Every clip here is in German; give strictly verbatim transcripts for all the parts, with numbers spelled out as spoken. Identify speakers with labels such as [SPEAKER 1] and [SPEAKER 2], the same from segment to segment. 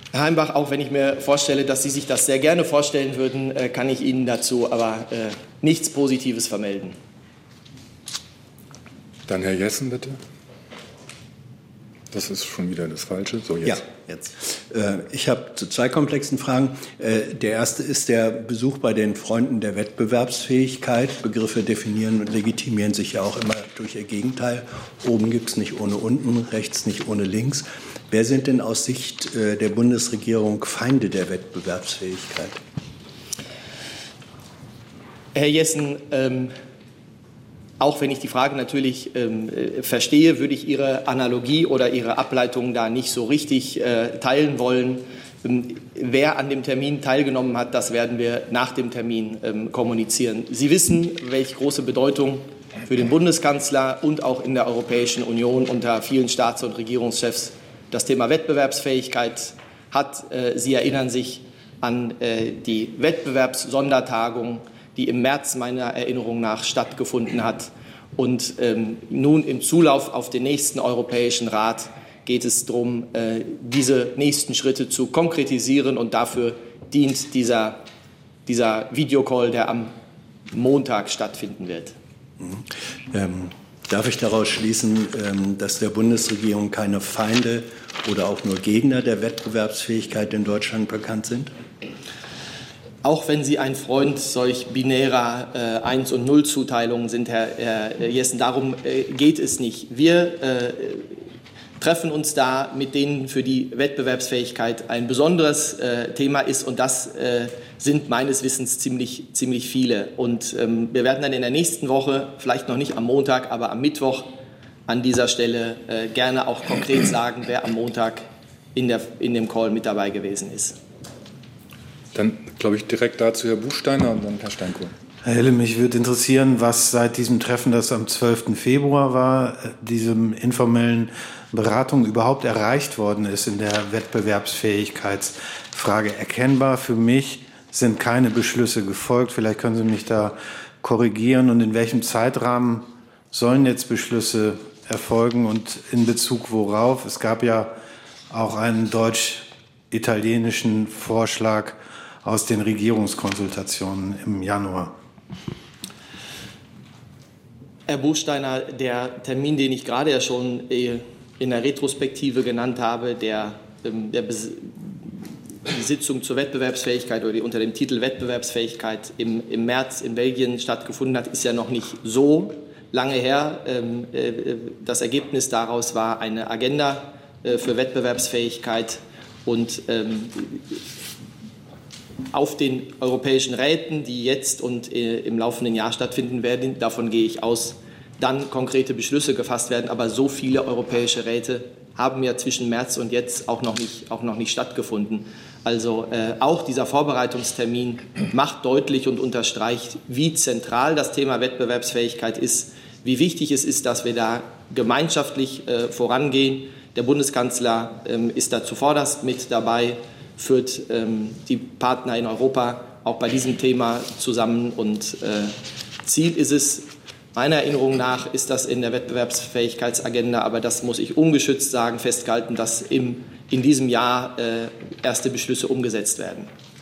[SPEAKER 1] Herr Heimbach, auch wenn ich mir vorstelle, dass Sie sich das sehr gerne vorstellen würden, äh, kann ich Ihnen dazu aber äh, nichts Positives vermelden.
[SPEAKER 2] Dann Herr Jessen, bitte. Das ist schon wieder das Falsche. So, jetzt.
[SPEAKER 3] Ja, jetzt. Äh, ich habe zu zwei komplexen Fragen. Äh, der erste ist der Besuch bei den Freunden der Wettbewerbsfähigkeit. Begriffe definieren und legitimieren sich ja auch immer durch ihr Gegenteil. Oben gibt es nicht ohne unten, rechts nicht ohne links. Wer sind denn aus Sicht äh, der Bundesregierung Feinde der Wettbewerbsfähigkeit?
[SPEAKER 1] Herr Jessen, ähm auch wenn ich die Frage natürlich ähm, verstehe, würde ich Ihre Analogie oder Ihre Ableitung da nicht so richtig äh, teilen wollen. Ähm, wer an dem Termin teilgenommen hat, das werden wir nach dem Termin ähm, kommunizieren. Sie wissen, welche große Bedeutung für den Bundeskanzler und auch in der Europäischen Union unter vielen Staats- und Regierungschefs das Thema Wettbewerbsfähigkeit hat. Äh, Sie erinnern sich an äh, die Wettbewerbssondertagung, die im März meiner Erinnerung nach stattgefunden hat. Und ähm, nun im Zulauf auf den nächsten Europäischen Rat geht es darum, äh, diese nächsten Schritte zu konkretisieren. Und dafür dient dieser, dieser Videocall, der am Montag stattfinden wird.
[SPEAKER 3] Mhm. Ähm, darf ich daraus schließen, ähm, dass der Bundesregierung keine Feinde oder auch nur Gegner der Wettbewerbsfähigkeit in Deutschland bekannt sind?
[SPEAKER 1] Auch wenn Sie ein Freund solch binärer äh, eins- und Null-Zuteilungen sind, Herr, Herr Jessen, darum äh, geht es nicht. Wir äh, treffen uns da mit denen, für die Wettbewerbsfähigkeit ein besonderes äh, Thema ist, und das äh, sind meines Wissens ziemlich, ziemlich viele. Und ähm, wir werden dann in der nächsten Woche, vielleicht noch nicht am Montag, aber am Mittwoch an dieser Stelle äh, gerne auch konkret sagen, wer am Montag in, der, in dem Call mit dabei gewesen ist.
[SPEAKER 2] Dann, glaube ich, direkt dazu Herr Buchsteiner und dann Herr Steinkohl.
[SPEAKER 4] Herr Helle, mich würde interessieren, was seit diesem Treffen, das am zwölften Februar war, diesem informellen Beratung überhaupt erreicht worden ist in der Wettbewerbsfähigkeitsfrage. Erkennbar für mich sind keine Beschlüsse gefolgt. Vielleicht können Sie mich da korrigieren. Und in welchem Zeitrahmen sollen jetzt Beschlüsse erfolgen und in Bezug worauf? Es gab ja auch einen deutsch-italienischen Vorschlag aus den Regierungskonsultationen im Januar.
[SPEAKER 1] Herr Buchsteiner, der Termin, den ich gerade ja schon in der Retrospektive genannt habe, der, der die Sitzung zur Wettbewerbsfähigkeit oder die unter dem Titel Wettbewerbsfähigkeit im, im März in Belgien stattgefunden hat, ist ja noch nicht so lange her. Das Ergebnis daraus war eine Agenda für Wettbewerbsfähigkeit, und auf den europäischen Räten, die jetzt und äh, im laufenden Jahr stattfinden werden, davon gehe ich aus, dann konkrete Beschlüsse gefasst werden. Aber so viele europäische Räte haben ja zwischen März und jetzt auch noch nicht, auch noch nicht stattgefunden. Also äh, auch dieser Vorbereitungstermin macht deutlich und unterstreicht, wie zentral das Thema Wettbewerbsfähigkeit ist, wie wichtig es ist, dass wir da gemeinschaftlich äh, vorangehen. Der Bundeskanzler äh, ist da zuvorderst mit dabei, führt ähm, die Partner in Europa auch bei diesem Thema zusammen. Und äh, Ziel ist es, meiner Erinnerung nach, ist das in der Wettbewerbsfähigkeitsagenda, aber das muss ich ungeschützt sagen, festgehalten, dass im, in diesem Jahr äh, erste Beschlüsse umgesetzt werden.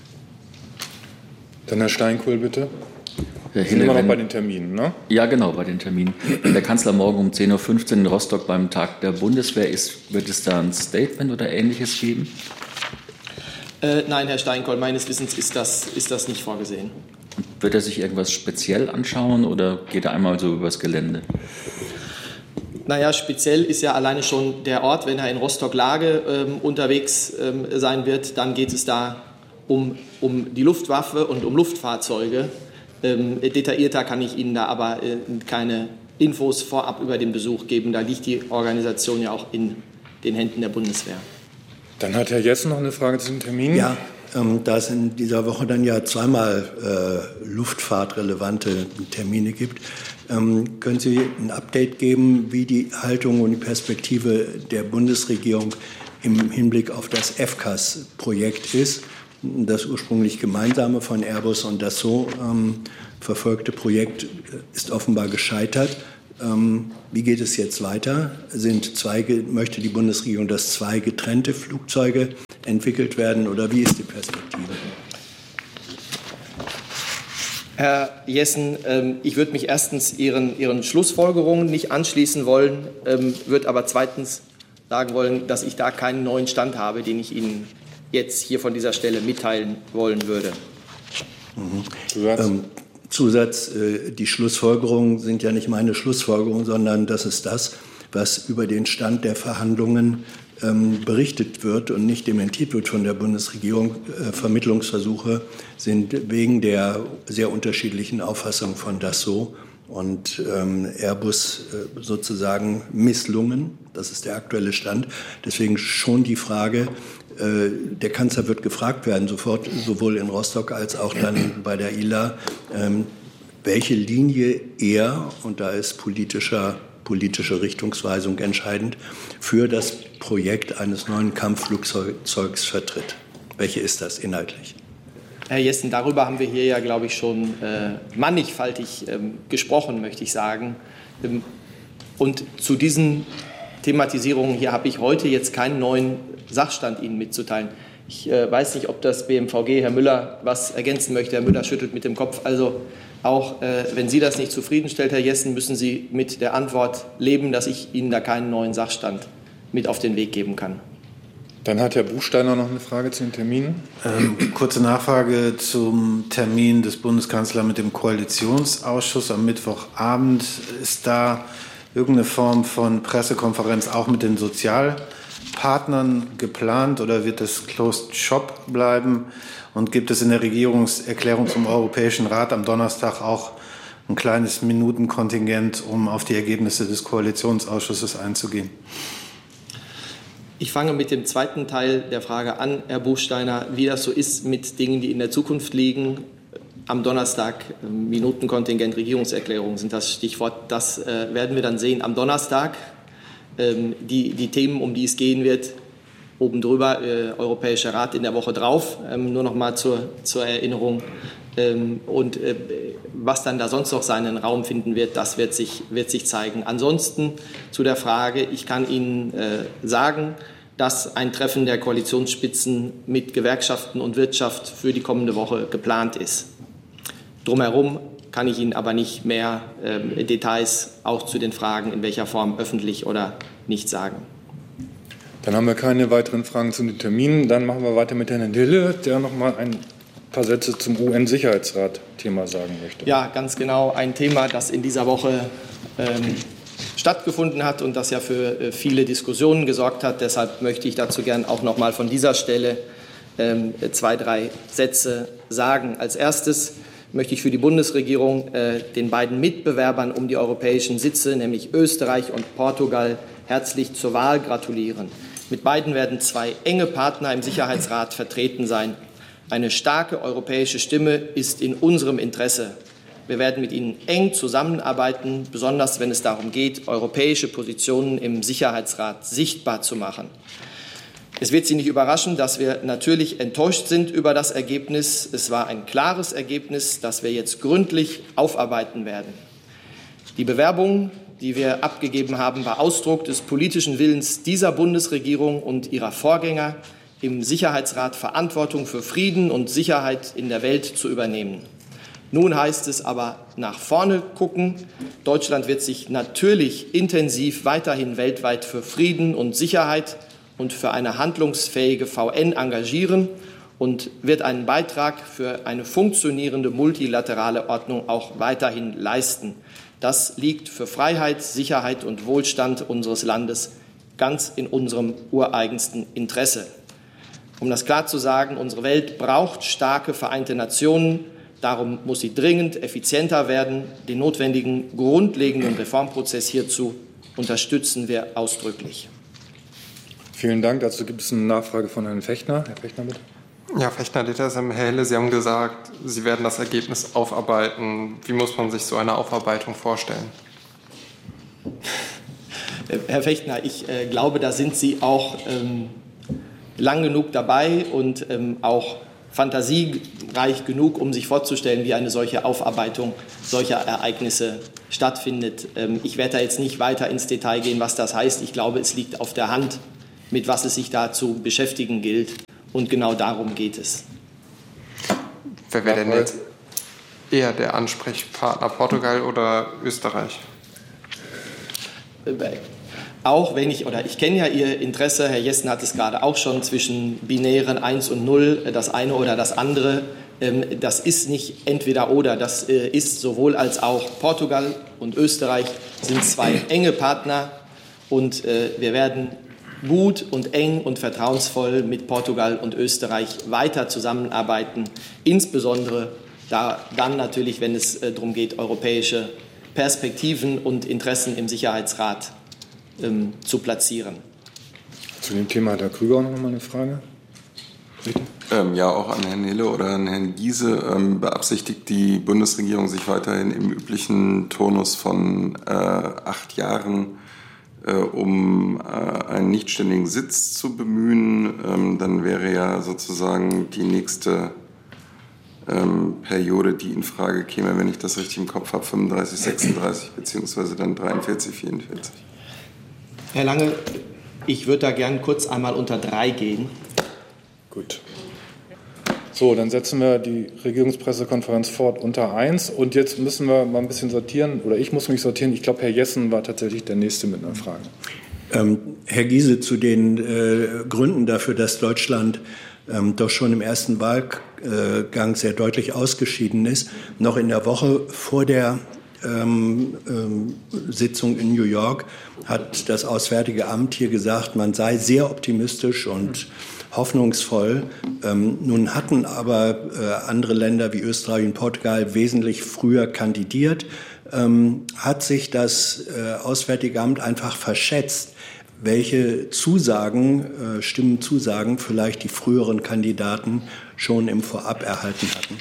[SPEAKER 2] Dann Herr Steinkohl, bitte.
[SPEAKER 5] Herr
[SPEAKER 2] Hille, sind wir noch
[SPEAKER 5] wenn,
[SPEAKER 2] bei den Terminen, ne?
[SPEAKER 5] Ja, genau, bei den Terminen. Wenn der Kanzler morgen um zehn Uhr fünfzehn in Rostock beim Tag der Bundeswehr ist, wird es da ein Statement oder Ähnliches geben?
[SPEAKER 1] Äh, nein, Herr Steinkohl, meines Wissens ist das, ist das nicht vorgesehen.
[SPEAKER 5] Wird er sich irgendwas speziell anschauen oder geht er einmal so übers Gelände?
[SPEAKER 1] Naja, speziell ist ja alleine schon der Ort, wenn er in Rostock-Lage ähm, unterwegs ähm, sein wird, dann geht es da um, um die Luftwaffe und um Luftfahrzeuge. Ähm, detaillierter kann ich Ihnen da aber äh, keine Infos vorab über den Besuch geben. Da liegt die Organisation ja auch in den Händen der Bundeswehr.
[SPEAKER 2] Dann hat Herr Jessen noch eine Frage zu den Terminen.
[SPEAKER 3] Ja, ähm, da es in dieser Woche dann ja zweimal äh, luftfahrtrelevante Termine gibt, ähm, können Sie ein Update geben, wie die Haltung und die Perspektive der Bundesregierung im Hinblick auf das F C A S-Projekt ist? Das ursprünglich gemeinsame von Airbus und Dassault ähm, verfolgte Projekt ist offenbar gescheitert. Ähm, wie geht es jetzt weiter? Sind zwei, möchte die Bundesregierung, dass zwei getrennte Flugzeuge entwickelt werden oder wie ist die Perspektive?
[SPEAKER 1] Herr Jessen, ich würde mich erstens Ihren, Ihren Schlussfolgerungen nicht anschließen wollen, würde aber zweitens sagen wollen, dass ich da keinen neuen Stand habe, den ich Ihnen jetzt hier von dieser Stelle mitteilen wollen würde.
[SPEAKER 3] Mhm. Zusatz. Ähm, Zusatz, äh, die Schlussfolgerungen sind ja nicht meine Schlussfolgerungen, sondern das ist das, was über den Stand der Verhandlungen ähm, berichtet wird und nicht dementiert wird von der Bundesregierung. Äh, Vermittlungsversuche sind wegen der sehr unterschiedlichen Auffassung von Dassault und ähm, Airbus äh, sozusagen misslungen. Das ist der aktuelle Stand. Deswegen schon die Frage, äh, der Kanzler wird gefragt werden, sofort, sowohl in Rostock als auch dann bei der I L A, ähm, welche Linie er, und da ist politischer politische Richtungsweisung entscheidend, für das Projekt eines neuen Kampfflugzeugs vertritt. Welche ist das inhaltlich?
[SPEAKER 1] Herr Jessen, darüber haben wir hier ja, glaube ich, schon äh, mannigfaltig ähm, gesprochen, möchte ich sagen. Ähm, und zu diesen Thematisierungen hier habe ich heute jetzt keinen neuen Sachstand Ihnen mitzuteilen. Ich äh, weiß nicht, ob das B M V G, Herr Müller, was ergänzen möchte. Herr Müller schüttelt mit dem Kopf. Also auch äh, wenn Sie das nicht zufriedenstellt, Herr Jessen, müssen Sie mit der Antwort leben, dass ich Ihnen da keinen neuen Sachstand mit auf den Weg geben kann.
[SPEAKER 2] Dann hat Herr Buchsteiner noch eine Frage zu den Terminen.
[SPEAKER 4] Ähm, kurze Nachfrage zum Termin des Bundeskanzlers mit dem Koalitionsausschuss am Mittwochabend. Ist da irgendeine Form von Pressekonferenz auch mit den Sozialpartnern geplant oder wird es Closed Shop bleiben? Und gibt es in der Regierungserklärung zum Europäischen Rat am Donnerstag auch ein kleines Minutenkontingent, um auf die Ergebnisse des Koalitionsausschusses einzugehen?
[SPEAKER 1] Ich fange mit dem zweiten Teil der Frage an, Herr Buchsteiner, wie das so ist mit Dingen, die in der Zukunft liegen. Am Donnerstag Minutenkontingent, Regierungserklärung sind das Stichwort. Das äh, werden wir dann sehen am Donnerstag. Ähm, die, die Themen, um die es gehen wird, oben drüber, äh, Europäischer Rat in der Woche drauf, ähm, nur noch mal zur, zur Erinnerung. Ähm, und äh, was dann da sonst noch seinen Raum finden wird, das wird sich, wird sich zeigen. Ansonsten zu der Frage, ich kann Ihnen äh, sagen, dass ein Treffen der Koalitionsspitzen mit Gewerkschaften und Wirtschaft für die kommende Woche geplant ist. Drumherum kann ich Ihnen aber nicht mehr äh, Details auch zu den Fragen, in welcher Form öffentlich oder nicht sagen.
[SPEAKER 2] Dann haben wir keine weiteren Fragen zu den Terminen. Dann machen wir weiter mit Herrn Dille, der noch mal ein paar Sätze zum U N-Sicherheitsrat-Thema sagen möchte.
[SPEAKER 1] Ja, ganz genau. Ein Thema, das in dieser Woche ähm, stattgefunden hat und das ja für äh, viele Diskussionen gesorgt hat. Deshalb möchte ich dazu gern auch noch mal von dieser Stelle ähm, zwei, drei Sätze sagen. Als erstes möchte ich für die Bundesregierung äh, den beiden Mitbewerbern um die europäischen Sitze, nämlich Österreich und Portugal, herzlich zur Wahl gratulieren. Mit beiden werden zwei enge Partner im Sicherheitsrat vertreten sein. Eine starke europäische Stimme ist in unserem Interesse. Wir werden mit ihnen eng zusammenarbeiten, besonders wenn es darum geht, europäische Positionen im Sicherheitsrat sichtbar zu machen. Es wird Sie nicht überraschen, dass wir natürlich enttäuscht sind über das Ergebnis. Es war ein klares Ergebnis, das wir jetzt gründlich aufarbeiten werden. Die Bewerbung, die wir abgegeben haben, war Ausdruck des politischen Willens dieser Bundesregierung und ihrer Vorgänger, im Sicherheitsrat Verantwortung für Frieden und Sicherheit in der Welt zu übernehmen. Nun heißt es aber nach vorne gucken. Deutschland wird sich natürlich intensiv weiterhin weltweit für Frieden und Sicherheit und für eine handlungsfähige V N engagieren und wird einen Beitrag für eine funktionierende multilaterale Ordnung auch weiterhin leisten. Das liegt für Freiheit, Sicherheit und Wohlstand unseres Landes ganz in unserem ureigensten Interesse. Um das klar zu sagen, unsere Welt braucht starke Vereinte Nationen. Darum muss sie dringend effizienter werden. Den notwendigen grundlegenden Reformprozess hierzu unterstützen wir ausdrücklich.
[SPEAKER 2] Vielen Dank. Dazu gibt es eine Nachfrage von Herrn Fechtner. Herr Fechtner, bitte.
[SPEAKER 6] Ja, Fechtner-Dittersheim, Herr Helle, Sie haben gesagt, Sie werden das Ergebnis aufarbeiten. Wie muss man sich so eine Aufarbeitung vorstellen?
[SPEAKER 1] Herr Fechtner, ich äh, glaube, da sind Sie auch ähm, lang genug dabei und ähm, auch fantasiereich genug, um sich vorzustellen, wie eine solche Aufarbeitung solcher Ereignisse stattfindet. Ähm, ich werde da jetzt nicht weiter ins Detail gehen, was das heißt. Ich glaube, es liegt auf der Hand, mit was es sich da zu beschäftigen gilt. Und genau darum geht es.
[SPEAKER 6] Wer wäre denn jetzt eher der Ansprechpartner, Portugal oder Österreich?
[SPEAKER 1] Auch wenn ich, oder ich kenne ja Ihr Interesse, Herr Jessen hat es gerade auch schon, zwischen binären eins und null, das eine oder das andere. Das ist nicht entweder oder, das ist sowohl als auch. Portugal und Österreich sind zwei enge Partner und wir werden gut und eng und vertrauensvoll mit Portugal und Österreich weiter zusammenarbeiten, insbesondere da, dann natürlich, wenn es darum geht, europäische Perspektiven und Interessen im Sicherheitsrat ähm, zu platzieren.
[SPEAKER 2] Zu dem Thema hat Herr Krüger auch noch mal eine Frage.
[SPEAKER 7] Ähm, ja, auch an Herrn Hille oder an Herrn Giese. Ähm, beabsichtigt die Bundesregierung, sich weiterhin im üblichen Turnus von äh, acht Jahren äh, um äh, einen nichtständigen Sitz zu bemühen? Ähm, dann wäre ja sozusagen die nächste ähm, Periode, die in Frage käme, wenn ich das richtig im Kopf habe, fünfunddreißig, sechsunddreißig beziehungsweise dann dreiundvierzig, vierundvierzig.
[SPEAKER 1] Herr Lange, ich würde da gern kurz einmal unter drei gehen.
[SPEAKER 2] Gut. So, dann setzen wir die Regierungspressekonferenz fort unter eins. Und jetzt müssen wir mal ein bisschen sortieren, oder ich muss mich sortieren. Ich glaube, Herr Jessen war tatsächlich der Nächste mit einer Frage.
[SPEAKER 3] Ähm, Herr Giese, zu den äh, Gründen dafür, dass Deutschland ähm, doch schon im ersten Wahlgang sehr deutlich ausgeschieden ist. Noch in der Woche vor der ähm, ähm, Sitzung in New York hat das Auswärtige Amt hier gesagt, man sei sehr optimistisch und hoffnungsvoll. Ähm, nun hatten aber äh, andere Länder wie Österreich und Portugal wesentlich früher kandidiert. Ähm, hat sich das äh, Auswärtige Amt einfach verschätzt, welche Zusagen, äh, Stimmenzusagen vielleicht die früheren Kandidaten schon im Vorab erhalten hatten?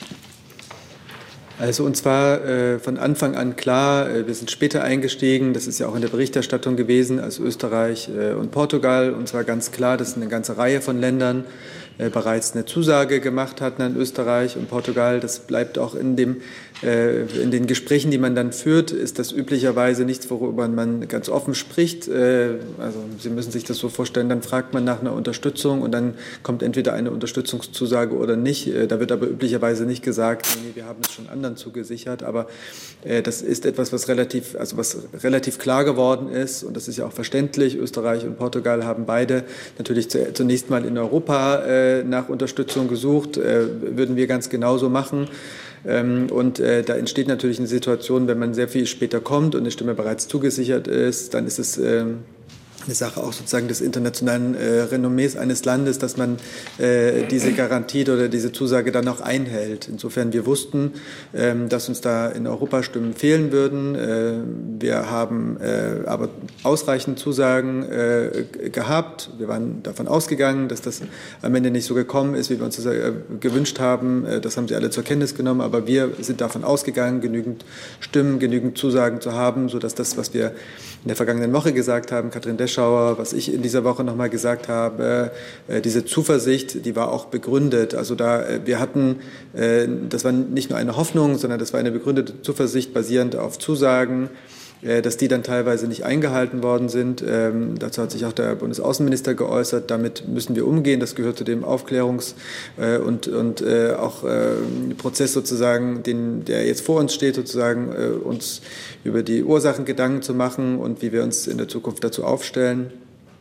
[SPEAKER 8] Also uns war äh, von Anfang an klar, äh, wir sind später eingestiegen, das ist ja auch in der Berichterstattung gewesen, als Österreich äh, und Portugal. Uns war ganz klar, dass eine ganze Reihe von Ländern äh, bereits eine Zusage gemacht hatten an Österreich und Portugal. Das bleibt auch in, dem, äh, in den Gesprächen, die man dann führt, ist das üblicherweise nichts, worüber man ganz offen spricht. Äh, also Sie müssen sich das so vorstellen, dann fragt man nach einer Unterstützung und dann kommt entweder eine Unterstützungszusage oder nicht. Äh, da wird aber üblicherweise nicht gesagt, nee, wir haben es schon anders zugesichert, aber äh, das ist etwas, was relativ, also was relativ klar geworden ist und das ist ja auch verständlich. Österreich und Portugal haben beide natürlich zu, zunächst mal in Europa äh, nach Unterstützung gesucht, äh, würden wir ganz genauso machen. Ähm, und äh, da entsteht natürlich eine Situation, wenn man sehr viel später kommt und eine Stimme bereits zugesichert ist, dann ist es äh, eine Sache auch sozusagen des internationalen äh, Renommees eines Landes, dass man äh, diese Garantie oder diese Zusage dann auch einhält. Insofern wir wussten, ähm, dass uns da in Europa Stimmen fehlen würden. Äh, wir haben äh, aber ausreichend Zusagen äh, gehabt. Wir waren davon ausgegangen, dass das am Ende nicht so gekommen ist, wie wir uns das äh, gewünscht haben. Äh, das haben Sie alle zur Kenntnis genommen. Aber wir sind davon ausgegangen, genügend Stimmen, genügend Zusagen zu haben, sodass das, was wir in der vergangenen Woche gesagt haben, Katrin Deschauer, was ich in dieser Woche noch mal gesagt habe, äh, diese Zuversicht, die war auch begründet. Also da, äh, wir hatten, äh, das war nicht nur eine Hoffnung, sondern das war eine begründete Zuversicht basierend auf Zusagen, äh, dass die dann teilweise nicht eingehalten worden sind. Ähm, dazu hat sich auch der Bundesaußenminister geäußert. Damit müssen wir umgehen. Das gehört zu dem Aufklärungs- äh, und, und äh, auch äh, Prozess sozusagen, den, der jetzt vor uns steht, sozusagen äh, uns über die Ursachen Gedanken zu machen und wie wir uns in der Zukunft dazu aufstellen.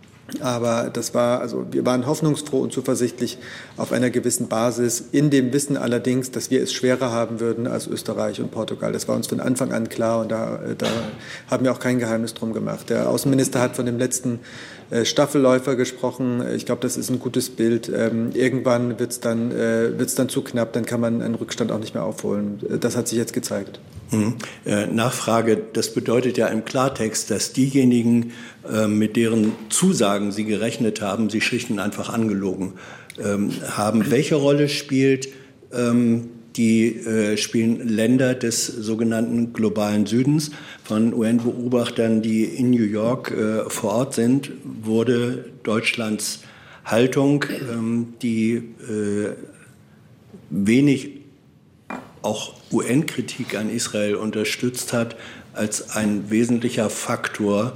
[SPEAKER 8] Aber das war, also wir waren hoffnungsfroh und zuversichtlich auf einer gewissen Basis, in dem Wissen allerdings, dass wir es schwerer haben würden als Österreich und Portugal. Das war uns von Anfang an klar und da, da haben wir auch kein Geheimnis drum gemacht. Der Außenminister hat von dem letzten Staffelläufer gesprochen. Ich glaube, das ist ein gutes Bild. Irgendwann wird es dann, wird's dann zu knapp, dann kann man einen Rückstand auch nicht mehr aufholen. Das hat sich jetzt gezeigt.
[SPEAKER 3] Mhm. Äh, Nachfrage, das bedeutet ja im Klartext, dass diejenigen, äh, mit deren Zusagen Sie gerechnet haben, Sie schlicht und einfach angelogen ähm, haben. Welche Rolle spielt ähm, die äh, spielen Länder des sogenannten globalen Südens? Von U N-Beobachtern, die in New York äh, vor Ort sind, wurde Deutschlands Haltung, ähm, die äh, wenig auch U N-Kritik an Israel unterstützt hat, als ein wesentlicher Faktor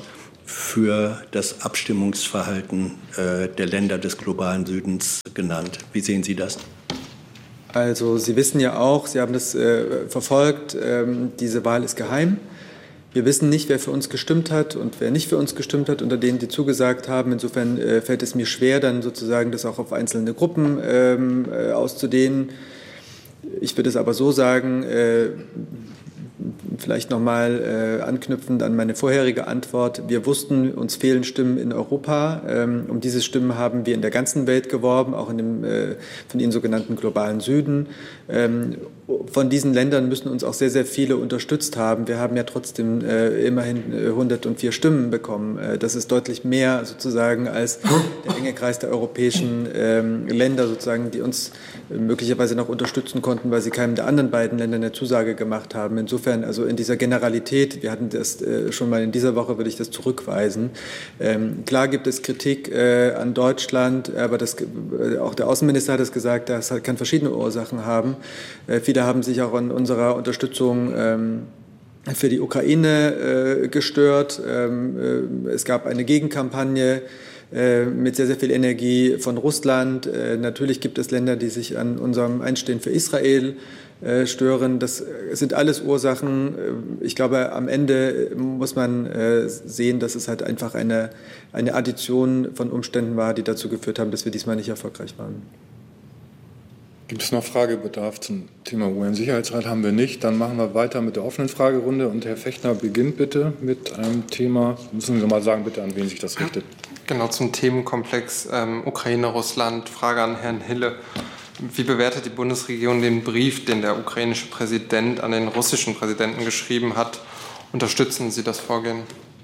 [SPEAKER 3] für das Abstimmungsverhalten äh, der Länder des globalen Südens genannt. Wie sehen Sie das?
[SPEAKER 8] Also Sie wissen ja auch, Sie haben das äh, verfolgt, ähm, diese Wahl ist geheim. Wir wissen nicht, wer für uns gestimmt hat und wer nicht für uns gestimmt hat, unter denen, die zugesagt haben. Insofern äh, fällt es mir schwer, dann sozusagen das auch auf einzelne Gruppen ähm, äh, auszudehnen. Ich würde es aber so sagen, äh, vielleicht nochmal äh, anknüpfend an meine vorherige Antwort. Wir wussten, uns fehlen Stimmen in Europa. Ähm, um diese Stimmen haben wir in der ganzen Welt geworben, auch in dem äh, von Ihnen sogenannten globalen Süden. Ähm, von diesen Ländern müssen uns auch sehr, sehr viele unterstützt haben. Wir haben ja trotzdem äh, immerhin äh, hundertvier Stimmen bekommen. Äh, das ist deutlich mehr sozusagen als der enge Kreis der europäischen ähm, Länder, sozusagen, die uns äh, möglicherweise noch unterstützen konnten, weil sie keinem der anderen beiden Länder eine Zusage gemacht haben. Insofern, also in dieser Generalität, wir hatten das äh, schon mal in dieser Woche, würde ich das zurückweisen. Ähm, klar gibt es Kritik äh, an Deutschland, aber das, äh, auch der Außenminister hat es gesagt, das kann verschiedene Ursachen haben. Äh, viele haben sich auch an unserer Unterstützung ähm, für die Ukraine äh, gestört. Ähm, äh, es gab eine Gegenkampagne äh, mit sehr, sehr viel Energie von Russland. Äh, natürlich gibt es Länder, die sich an unserem Einstehen für Israel äh, stören. Das sind alles Ursachen. Ich glaube, am Ende muss man äh, sehen, dass es halt einfach eine, eine Addition von Umständen war, die dazu geführt haben, dass wir diesmal nicht erfolgreich waren.
[SPEAKER 2] Gibt es noch Fragebedarf zum Thema U N-Sicherheitsrat? Haben wir nicht. Dann machen wir weiter mit der offenen Fragerunde. Und Herr Fechtner beginnt bitte mit einem Thema. Müssen Sie mal sagen, bitte, an wen sich das richtet.
[SPEAKER 6] Genau, zum Themenkomplex ähm, Ukraine, Russland. Frage an Herrn Hille. Wie bewertet die Bundesregierung den Brief, den der ukrainische Präsident an den russischen Präsidenten geschrieben hat? Unterstützen Sie das Vorgehen?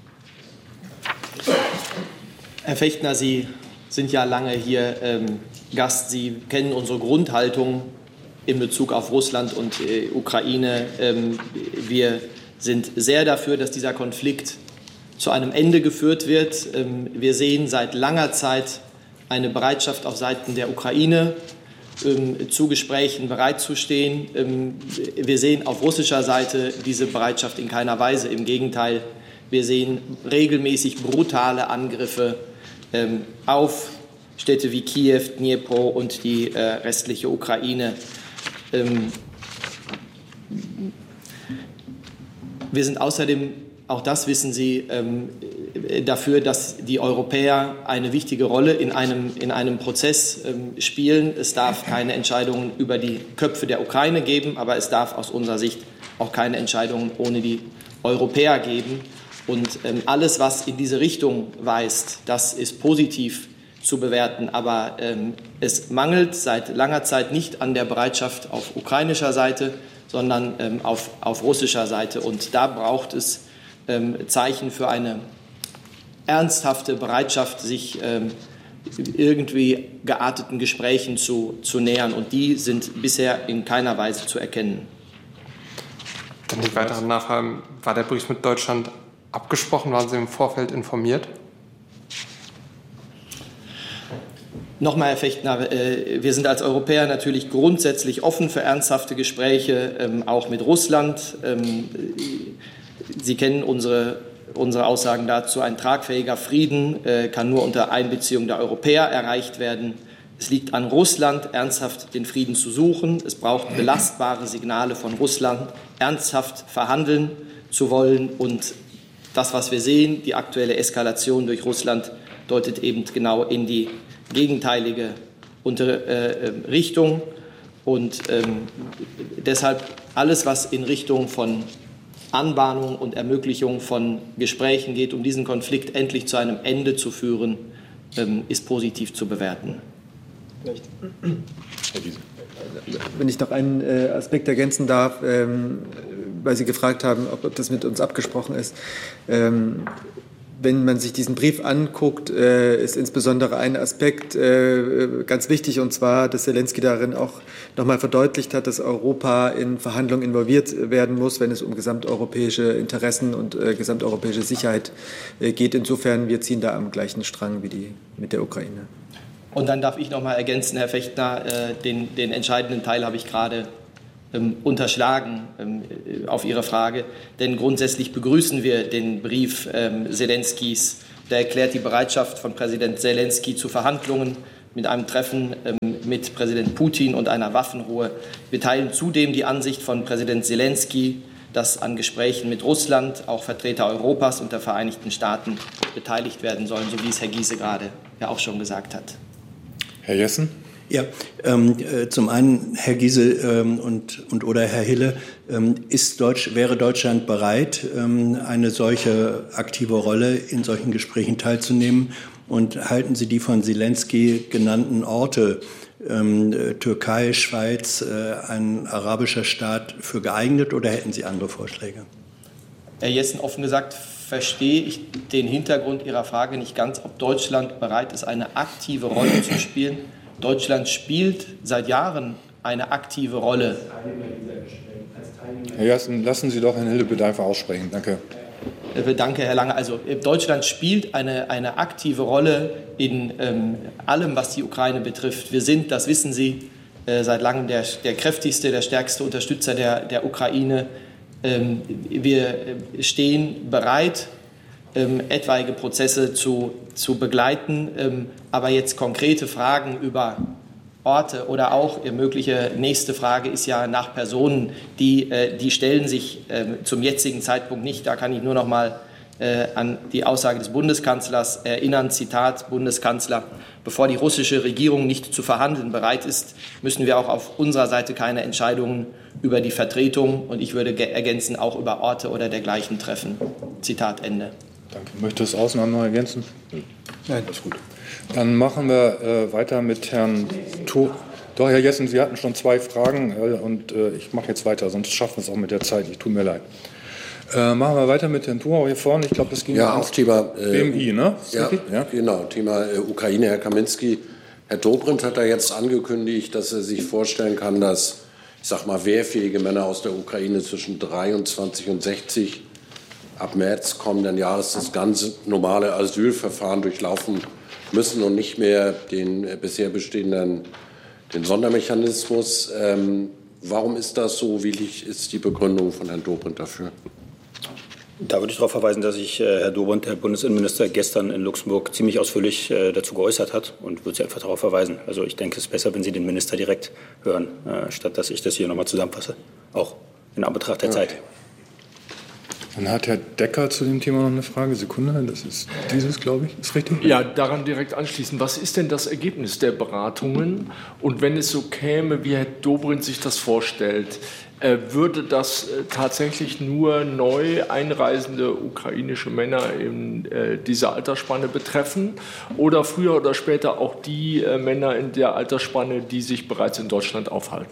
[SPEAKER 1] Herr Fechtner, Sie sind ja lange hier ähm, Gast. Sie kennen unsere Grundhaltung in Bezug auf Russland und äh, Ukraine. Ähm, wir sind sehr dafür, dass dieser Konflikt zu einem Ende geführt wird. Ähm, wir sehen seit langer Zeit eine Bereitschaft auf Seiten der Ukraine, ähm, zu Gesprächen bereitzustehen. Ähm, wir sehen auf russischer Seite diese Bereitschaft in keiner Weise. Im Gegenteil, wir sehen regelmäßig brutale Angriffe ähm, auf Städte wie Kiew, Dnipro und die äh, restliche Ukraine. Ähm, wir sind außerdem, auch das wissen Sie, ähm, dafür, dass die Europäer eine wichtige Rolle in einem, in einem Prozess ähm, spielen. Es darf keine Entscheidungen über die Köpfe der Ukraine geben, aber es darf aus unserer Sicht auch keine Entscheidungen ohne die Europäer geben. Und ähm, alles, was in diese Richtung weist, das ist positiv zu bewerten. Aber ähm, es mangelt seit langer Zeit nicht an der Bereitschaft auf ukrainischer Seite, sondern ähm, auf, auf russischer Seite. Und da braucht es ähm, Zeichen für eine ernsthafte Bereitschaft, sich ähm, irgendwie gearteten Gesprächen zu, zu nähern. Und die sind bisher in keiner Weise zu erkennen.
[SPEAKER 6] Dann die weiteren Nachfragen. War der Brief mit Deutschland abgesprochen? Waren Sie im Vorfeld informiert?
[SPEAKER 1] Nochmal, Herr Fechtner, wir sind als Europäer natürlich grundsätzlich offen für ernsthafte Gespräche, auch mit Russland. Sie kennen unsere, unsere Aussagen dazu. Ein tragfähiger Frieden kann nur unter Einbeziehung der Europäer erreicht werden. Es liegt an Russland, ernsthaft den Frieden zu suchen. Es braucht belastbare Signale von Russland, ernsthaft verhandeln zu wollen. Und das, was wir sehen, die aktuelle Eskalation durch Russland, deutet eben genau in die gegenteilige unter, äh, Richtung. Und ähm, deshalb alles, was in Richtung von Anbahnung und Ermöglichung von Gesprächen geht, um diesen Konflikt endlich zu einem Ende zu führen, ähm, ist positiv zu bewerten.
[SPEAKER 8] Vielleicht. Wenn ich noch einen äh, Aspekt ergänzen darf, ähm, weil Sie gefragt haben, ob, ob das mit uns abgesprochen ist. Ähm, Wenn man sich diesen Brief anguckt, äh, ist insbesondere ein Aspekt äh, ganz wichtig, und zwar, dass Zelensky darin auch nochmal verdeutlicht hat, dass Europa in Verhandlungen involviert werden muss, wenn es um gesamteuropäische Interessen und äh, gesamteuropäische Sicherheit äh, geht. Insofern, wir ziehen da am gleichen Strang wie die mit der Ukraine.
[SPEAKER 1] Und dann darf ich noch mal ergänzen, Herr Fechtner, äh, den, den entscheidenden Teil habe ich gerade ähm, unterschlagen ähm, auf Ihre Frage. Denn grundsätzlich begrüßen wir den Brief ähm, Zelenskys. Der erklärt die Bereitschaft von Präsident Zelensky zu Verhandlungen mit einem Treffen ähm, mit Präsident Putin und einer Waffenruhe. Wir teilen zudem die Ansicht von Präsident Zelensky, dass an Gesprächen mit Russland auch Vertreter Europas und der Vereinigten Staaten beteiligt werden sollen, so wie es Herr Giese gerade ja auch schon gesagt hat.
[SPEAKER 2] Herr Jessen?
[SPEAKER 3] Ja, ähm, äh, zum einen, Herr Giese ähm, und, und oder Herr Hille, ähm, ist Deutsch, wäre Deutschland bereit, ähm, eine solche aktive Rolle in solchen Gesprächen teilzunehmen? Und halten Sie die von Zelensky genannten Orte, ähm, Türkei, Schweiz, äh, ein arabischer Staat, für geeignet oder hätten Sie andere Vorschläge?
[SPEAKER 1] Herr Jessen, offen gesagt verstehe ich den Hintergrund Ihrer Frage nicht ganz, ob Deutschland bereit ist, eine aktive Rolle zu spielen. Deutschland spielt seit Jahren eine aktive Rolle.
[SPEAKER 2] Herr Jessen, lassen Sie doch Herrn Hille bitte einfach aussprechen. Danke.
[SPEAKER 1] Danke, Herr Lange. Also Deutschland spielt eine, eine aktive Rolle in ähm, allem, was die Ukraine betrifft. Wir sind, das wissen Sie, äh, seit langem der, der kräftigste, der stärkste Unterstützer der, der Ukraine. Ähm, wir stehen bereit, ähm, etwaige Prozesse zu, zu begleiten, ähm, aber jetzt konkrete Fragen über Orte oder auch Ihre mögliche nächste Frage ist ja nach Personen, die, äh, die stellen sich äh, zum jetzigen Zeitpunkt nicht. Da kann ich nur noch mal äh, an die Aussage des Bundeskanzlers erinnern, Zitat Bundeskanzler: Bevor die russische Regierung nicht zu verhandeln bereit ist, müssen wir auch auf unserer Seite keine Entscheidungen über die Vertretung und ich würde ergänzen, auch über Orte oder dergleichen treffen. Zitat Ende.
[SPEAKER 2] Danke. Möchte das Ausnahmen noch ergänzen? Nein, das ist gut. Dann machen wir äh, weiter mit Herrn Thur. Doch, Herr Jessen, Sie hatten schon zwei Fragen äh, und äh, ich mache jetzt weiter, sonst schaffen wir es auch mit der Zeit. Ich tut mir leid. Äh, machen wir weiter mit Herrn Thur hier vorne. Ich glaube, das ging
[SPEAKER 9] ja auch Thema äh,
[SPEAKER 2] B M I, ne?
[SPEAKER 9] Ja, ja, genau. Thema äh, Ukraine. Herr Kaminski, Herr Dobrindt hat da jetzt angekündigt, dass er sich vorstellen kann, dass, ich sag mal, wehrfähige Männer aus der Ukraine zwischen dreiundzwanzig und sechzig ab März kommenden Jahres das ganze normale Asylverfahren durchlaufen müssen und nicht mehr den bisher bestehenden den Sondermechanismus. Ähm, warum ist das so? Wie ist die Begründung von Herrn Dobrindt dafür?
[SPEAKER 10] Da würde ich darauf verweisen, dass sich äh, Herr Dobrindt, der Bundesinnenminister, gestern in Luxemburg ziemlich ausführlich äh, dazu geäußert hat und würde Sie einfach darauf verweisen. Also ich denke, es ist besser, wenn Sie den Minister direkt hören, äh, statt dass ich das hier nochmal zusammenfasse, auch in Anbetracht der okay. Zeit.
[SPEAKER 2] Dann hat Herr Decker zu dem Thema noch eine Frage. Sekunde, das ist dieses, glaube ich. Ist richtig?
[SPEAKER 11] Ja, daran direkt anschließen. Was ist denn das Ergebnis der Beratungen? Und wenn es so käme, wie Herr Dobrindt sich das vorstellt, äh, würde das äh, tatsächlich nur neu einreisende ukrainische Männer in äh, dieser Altersspanne betreffen? Oder früher oder später auch die äh, Männer in der Altersspanne, die sich bereits in Deutschland aufhalten?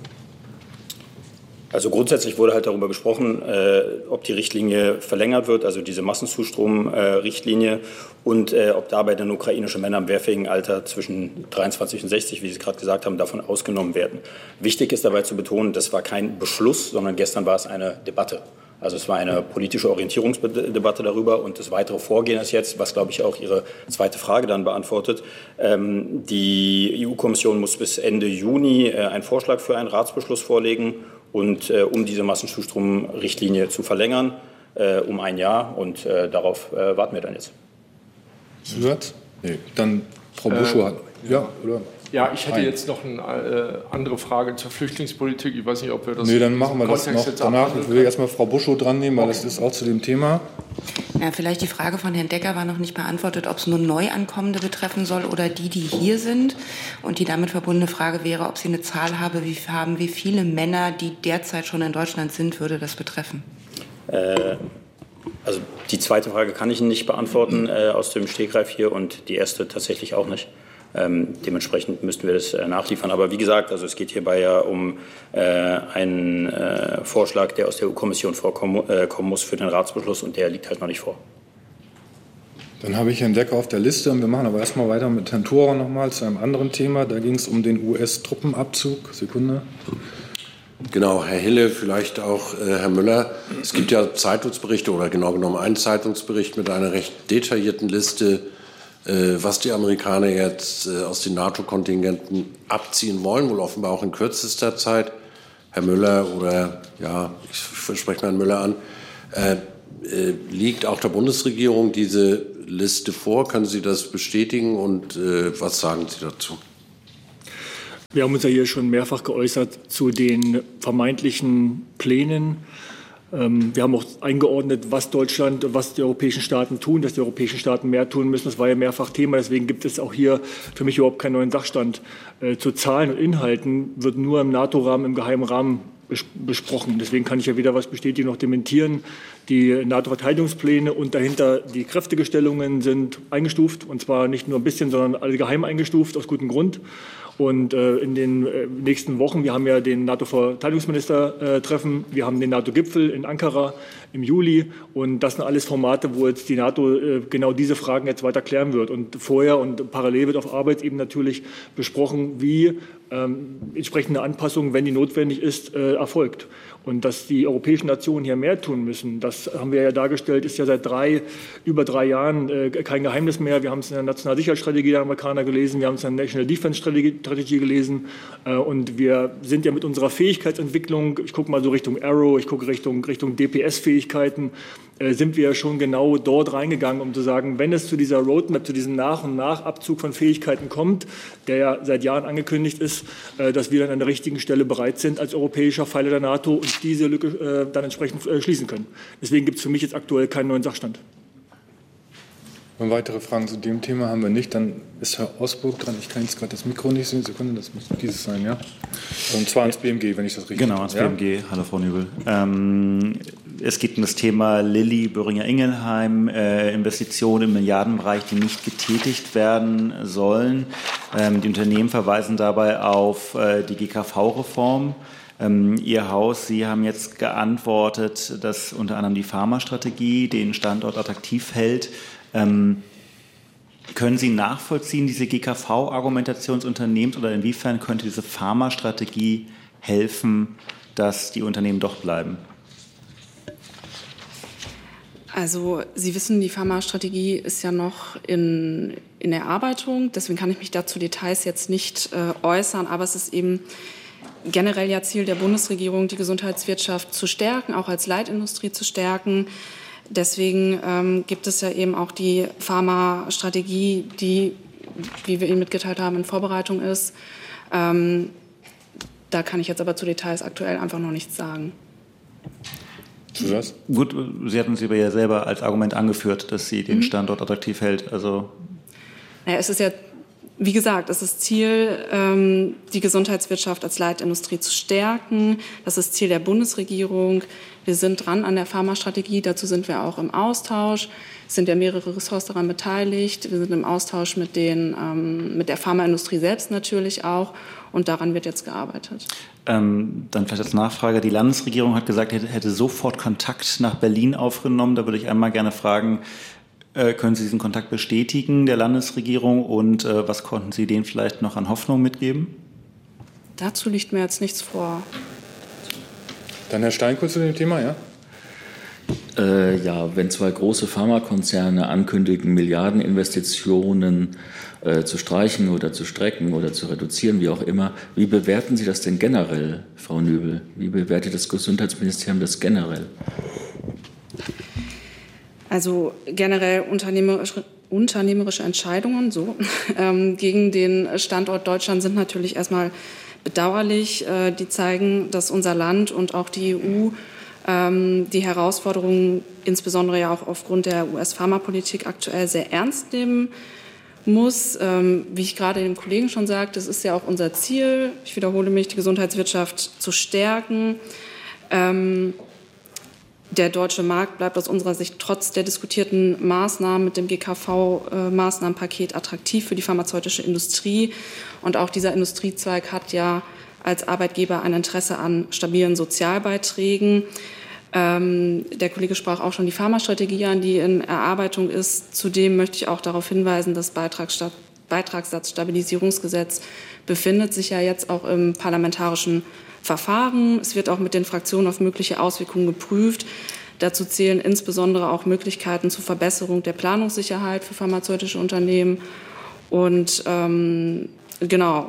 [SPEAKER 10] Also grundsätzlich wurde halt darüber gesprochen, äh, ob die Richtlinie verlängert wird, also diese Massenzustrom-Richtlinie, äh, und äh, ob dabei dann ukrainische Männer im wehrfähigen Alter zwischen dreiundzwanzig und sechzig, wie Sie gerade gesagt haben, davon ausgenommen werden. Wichtig ist dabei zu betonen, das war kein Beschluss, sondern gestern war es eine Debatte. Also es war eine politische Orientierungsdebatte darüber und das weitere Vorgehen ist jetzt, was glaube ich auch Ihre zweite Frage dann beantwortet. Ähm, die E U-Kommission muss bis Ende Juni äh, einen Vorschlag für einen Ratsbeschluss vorlegen und äh, um diese Massenzustrom-Richtlinie zu verlängern äh, um ein Jahr und äh, darauf äh, warten wir dann jetzt.
[SPEAKER 2] Zusatz? Nee, dann Frau Buschow hat. Äh, ja, oder?
[SPEAKER 11] Ja, ich hätte jetzt noch eine äh, andere Frage zur Flüchtlingspolitik. Ich weiß nicht, ob wir das.
[SPEAKER 2] Nee, dann machen wir das noch danach. Ich will erstmal Frau Buschow dran nehmen, weil okay. das ist auch zu dem Thema.
[SPEAKER 12] Ja, vielleicht die Frage von Herrn Decker war noch nicht beantwortet, ob es nur Neuankommende betreffen soll oder die, die hier sind. Und die damit verbundene Frage wäre, ob Sie eine Zahl habe, wie, haben, wie viele Männer, die derzeit schon in Deutschland sind, würde das betreffen?
[SPEAKER 10] Äh, also die zweite Frage kann ich Ihnen nicht beantworten äh, aus dem Stegreif hier und die erste tatsächlich auch nicht. Ähm, dementsprechend müssten wir das äh, nachliefern. Aber wie gesagt, also es geht hierbei ja um äh, einen äh, Vorschlag, der aus der E U-Kommission vorkommen äh, kommen muss für den Ratsbeschluss und der liegt halt noch nicht vor.
[SPEAKER 2] Dann habe ich Herrn Decker auf der Liste und wir machen aber erstmal weiter mit Herrn Thora nochmal zu einem anderen Thema. Da ging es um den U S-Truppenabzug. Sekunde.
[SPEAKER 9] Genau, Herr Hille, vielleicht auch äh, Herr Müller. Es gibt ja Zeitungsberichte oder genau genommen einen Zeitungsbericht mit einer recht detaillierten Liste, was die Amerikaner jetzt aus den NATO-Kontingenten abziehen wollen, wohl offenbar auch in kürzester Zeit. Herr Müller oder, ja, ich spreche Herrn Müller an, äh, äh, liegt auch der Bundesregierung diese Liste vor? Können Sie das bestätigen und äh, was sagen Sie dazu?
[SPEAKER 13] Wir haben uns ja hier schon mehrfach geäußert zu den vermeintlichen Plänen. Wir haben auch eingeordnet, was Deutschland, was die europäischen Staaten tun, dass die europäischen Staaten mehr tun müssen. Das war ja mehrfach Thema. Deswegen gibt es auch hier für mich überhaupt keinen neuen Sachstand. Zu Zahlen und Inhalten wird nur im NATO-Rahmen, im geheimen Rahmen besprochen. Deswegen kann ich ja weder was bestätigen noch dementieren. Die NATO-Verteidigungspläne und dahinter die Kräftegestellungen sind eingestuft. Und zwar nicht nur ein bisschen, sondern alle geheim eingestuft, aus gutem Grund. Und äh, in den äh, nächsten Wochen, wir haben ja den NATO-Verteidigungsminister-Treffen, wir haben den NATO-Gipfel in Ankara im Juli. Und das sind alles Formate, wo jetzt die NATO äh, genau diese Fragen jetzt weiter klären wird. Und vorher und parallel wird auf Arbeitsebene natürlich besprochen, wie ähm, entsprechende Anpassungen, wenn die notwendig ist, äh, erfolgt. Und dass die europäischen Nationen hier mehr tun müssen, das haben wir ja dargestellt, ist ja seit drei, über drei Jahren äh, kein Geheimnis mehr. Wir haben es in der Nationalen Sicherheitsstrategie der Amerikaner gelesen, wir haben es in der National Defense Strategie, Strategie gelesen. Äh, und wir sind ja mit unserer Fähigkeitsentwicklung, ich gucke mal so Richtung Arrow, ich gucke Richtung, Richtung D P S-Fähigkeiten, äh, sind wir ja schon genau dort reingegangen, um zu sagen, wenn es zu dieser Roadmap, zu diesem Nach- und Nachabzug von Fähigkeiten kommt, der ja seit Jahren angekündigt ist, äh, dass wir dann an der richtigen Stelle bereit sind als europäischer Pfeiler der NATO und diese Lücke äh, dann entsprechend äh, schließen können. Deswegen gibt es für mich jetzt aktuell keinen neuen Sachstand.
[SPEAKER 2] Wenn weitere Fragen zu dem Thema haben wir nicht, dann ist Herr Osburg dran. Ich kann jetzt gerade das Mikro nicht sehen. Sekunde, das muss dieses sein, ja? Und zwar ans B M G, wenn ich das richtig
[SPEAKER 14] Genau, ans ja? B M G. Hallo, Frau Nübel. Ähm, es geht um das Thema Lilly, Boehringer-Ingelheim, äh, Investitionen im Milliardenbereich, die nicht getätigt werden sollen. Ähm, die Unternehmen verweisen dabei auf äh, die G K V-Reform. Ähm, Ihr Haus, Sie haben jetzt geantwortet, dass unter anderem die Pharmastrategie den Standort attraktiv hält. Ähm, können Sie nachvollziehen, diese G K V-Argumentation des Unternehmens, oder inwiefern könnte diese Pharmastrategie helfen, dass die Unternehmen doch bleiben?
[SPEAKER 15] Also Sie wissen, die Pharmastrategie ist ja noch in, in Erarbeitung. Deswegen kann ich mich dazu Details jetzt nicht äh, äußern. Aber es ist eben generell ja Ziel der Bundesregierung, die Gesundheitswirtschaft zu stärken, auch als Leitindustrie zu stärken. Deswegen ähm, gibt es ja eben auch die Pharmastrategie, die, wie wir Ihnen mitgeteilt haben, in Vorbereitung ist. Ähm, da kann ich jetzt aber zu Details aktuell einfach noch nichts sagen.
[SPEAKER 14] Was? Gut, Sie hatten es aber ja selber als Argument angeführt, dass sie den Standort attraktiv hält. Also
[SPEAKER 15] naja, es ist ja, wie gesagt, es ist Ziel, ähm, die Gesundheitswirtschaft als Leitindustrie zu stärken. Das ist Ziel der Bundesregierung. Wir sind dran an der Pharmastrategie. Dazu sind wir auch im Austausch. Es sind ja mehrere Ressorts daran beteiligt. Wir sind im Austausch mit, den, ähm, mit der Pharmaindustrie selbst natürlich auch. Und daran wird jetzt gearbeitet.
[SPEAKER 14] Ähm, dann vielleicht als Nachfrage. Die Landesregierung hat gesagt, hätte, hätte sofort Kontakt nach Berlin aufgenommen. Da würde ich einmal gerne fragen, äh, können Sie diesen Kontakt bestätigen der Landesregierung? Und äh, was konnten Sie denen vielleicht noch an Hoffnung mitgeben?
[SPEAKER 15] Dazu liegt mir jetzt nichts vor.
[SPEAKER 2] Dann Herr Steinkulz zu dem Thema, ja?
[SPEAKER 5] Äh, ja, wenn zwei große Pharmakonzerne ankündigen, Milliardeninvestitionen äh, zu streichen oder zu strecken oder zu reduzieren, wie auch immer, wie bewerten Sie das denn generell, Frau Nübel? Wie bewertet das Gesundheitsministerium das generell?
[SPEAKER 15] Also generell unternehmerische, unternehmerische Entscheidungen so, ähm, gegen den Standort Deutschland sind natürlich erstmal bedauerlich. Äh, die zeigen, dass unser Land und auch die E U ähm, die Herausforderungen, insbesondere ja auch aufgrund der U S-Pharmapolitik, aktuell sehr ernst nehmen muss. Ähm, wie ich gerade dem Kollegen schon sagte, es ist ja auch unser Ziel, ich wiederhole mich, die Gesundheitswirtschaft zu stärken. Ähm, Der deutsche Markt bleibt aus unserer Sicht trotz der diskutierten Maßnahmen mit dem G K V-Maßnahmenpaket attraktiv für die pharmazeutische Industrie. Und auch dieser Industriezweig hat ja als Arbeitgeber ein Interesse an stabilen Sozialbeiträgen. Ähm, der Kollege sprach auch schon die Pharmastrategie an, die in Erarbeitung ist. Zudem möchte ich auch darauf hinweisen, das Beitragssta- Beitragssatzstabilisierungsgesetz befindet sich ja jetzt auch im parlamentarischen Verfahren. Es wird auch mit den Fraktionen auf mögliche Auswirkungen geprüft. Dazu zählen insbesondere auch Möglichkeiten zur Verbesserung der Planungssicherheit für pharmazeutische Unternehmen. Und ähm, genau,